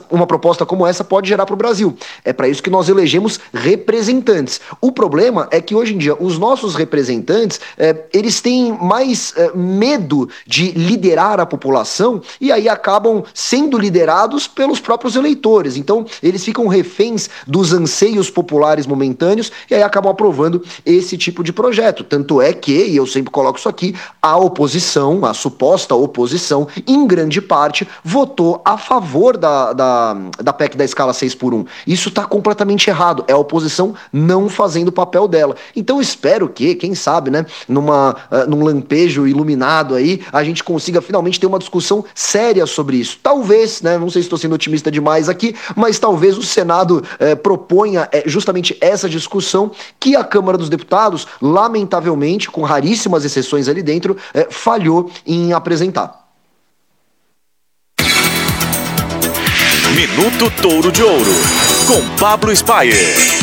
como essa pode gerar para o Brasil. É para isso que nós elegemos representantes. O problema é que hoje em dia os nossos representantes eles têm mais medo de liderar a população e aí acabam sendo liderados pelos próprios eleitores. Então eles ficam reféns dos anseios populares momentâneos e aí acabam aprovando esse tipo de projeto. Tanto é que, e eu sempre coloco isso aqui, a oposição, a suposta oposição, em grande parte votou a favor da PEC da escala 6x1. Isso está completamente errado. É a oposição não fazendo o papel dela. Então espero que, quem sabe, né, num lampejo iluminado aí, a gente consiga finalmente ter uma discussão séria sobre isso. Talvez, né, não sei se estou sendo otimista demais aqui, mas talvez o Senado proponha justamente essa discussão que a Câmara dos Deputados, lamentavelmente, com raríssimas exceções ali dentro, falhou em apresentar. Minuto Touro de Ouro, com Pablo Spyer.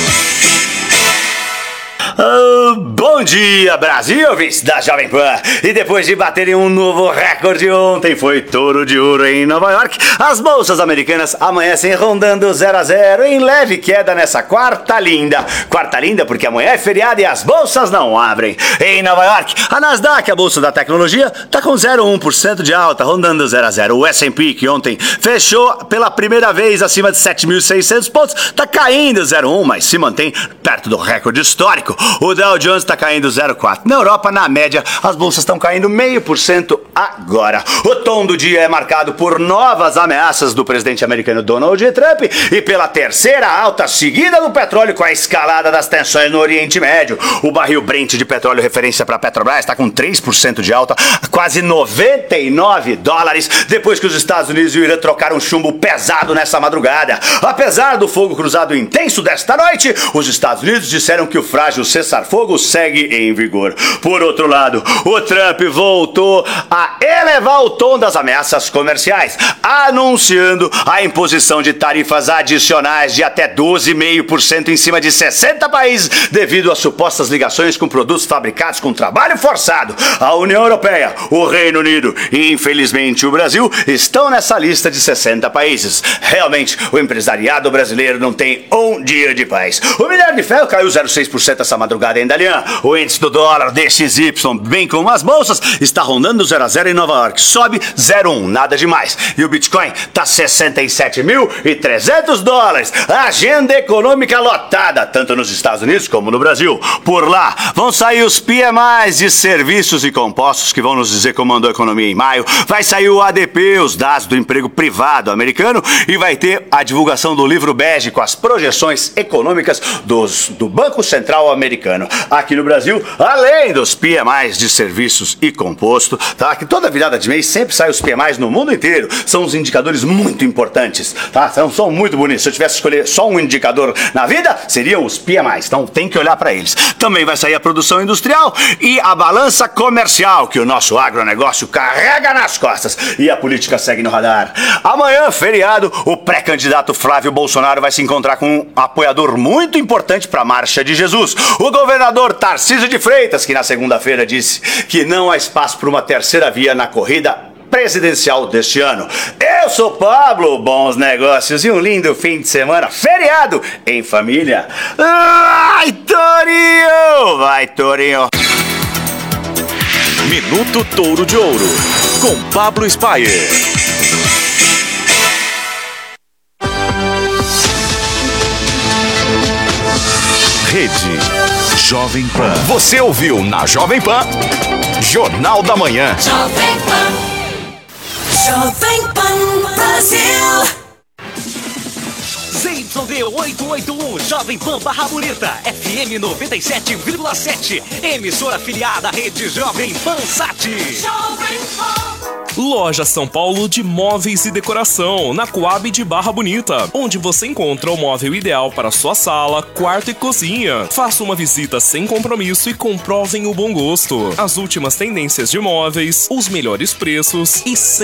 Bom dia, Brasil, ouvintes da Jovem Pan. E depois de baterem um novo recorde ontem, foi touro de ouro em Nova York, as bolsas americanas amanhecem rondando 0-0 em leve queda nessa quarta linda. Quarta linda porque amanhã é feriado e as bolsas não abrem. Em Nova York, a Nasdaq, a bolsa da tecnologia, tá com 0,1% de alta, rondando 0-0. O S&P, que ontem fechou pela primeira vez acima de 7.600 pontos, tá caindo 0,1, mas se mantém perto do recorde histórico. O Dow Jones está caindo 0,4%. Na Europa, na média, as bolsas estão caindo 0,5% agora. O tom do dia é marcado por novas ameaças do presidente americano Donald Trump e pela terceira alta seguida do petróleo com a escalada das tensões no Oriente Médio. O barril Brent de petróleo, referência para a Petrobras, está com 3% de alta, quase $99, depois que os Estados Unidos e o Irã trocaram chumbo pesado nessa madrugada. Apesar do fogo cruzado intenso desta noite, os Estados Unidos disseram que o frágil cessar-fogo segue em vigor. Por outro lado, o Trump voltou a elevar o tom das ameaças comerciais, anunciando a imposição de tarifas adicionais de até 12,5% em cima de 60 países devido às supostas ligações com produtos fabricados com trabalho forçado. A União Europeia, o Reino Unido e, infelizmente, o Brasil estão nessa lista de 60 países. Realmente, o empresariado brasileiro não tem um dia de paz. O minério de ferro caiu 0,6% essa madrugada em Dalian. O índice do dólar DXY, bem como as bolsas, está rondando 0,0 em Nova York. Sobe 0,1, nada demais. E o Bitcoin está 67.300 dólares. Agenda econômica lotada, tanto nos Estados Unidos como no Brasil. Por lá, vão sair os PMIs de serviços e compostos que vão nos dizer como andou a economia em maio. Vai sair o ADP, os dados do emprego privado americano, e vai ter a divulgação do livro bege com as projeções econômicas do Banco Central americano. aqui no Brasil, além dos PMIs de serviços e composto, tá? Que toda virada de mês sempre sai os PMIs no mundo inteiro. São uns indicadores muito importantes, tá? São muito bonitos. Se eu tivesse que escolher só um indicador na vida, seriam os PMIs. Então tem que olhar para eles. Também vai sair a produção industrial e a balança comercial que o nosso agronegócio carrega nas costas. E a política segue no radar. Amanhã, feriado, o pré-candidato Flávio Bolsonaro vai se encontrar com um apoiador muito importante para a Marcha de Jesus, o governador Tarcísio de Freitas, que na segunda-feira disse que não há espaço para uma terceira via na corrida presidencial deste ano. Eu sou Pablo, bons negócios e um lindo fim de semana, feriado em família. Vai, Torinho! Vai, Torinho! Minuto Touro de Ouro, com Pablo Spyer. Rede Jovem Pan. Você ouviu na Jovem Pan, Jornal da Manhã. Jovem Pan. Jovem Pan Brasil. ZYD 881, Jovem Pan Barra Bonita, FM 97,7, emissora afiliada à rede Jovem Pan Sat. Jovem Pan. Loja São Paulo de Móveis e Decoração, na Coab de Barra Bonita, onde você encontra o móvel ideal para sua sala, quarto e cozinha. Faça uma visita sem compromisso e comprovem o bom gosto. As últimas tendências de móveis, os melhores preços e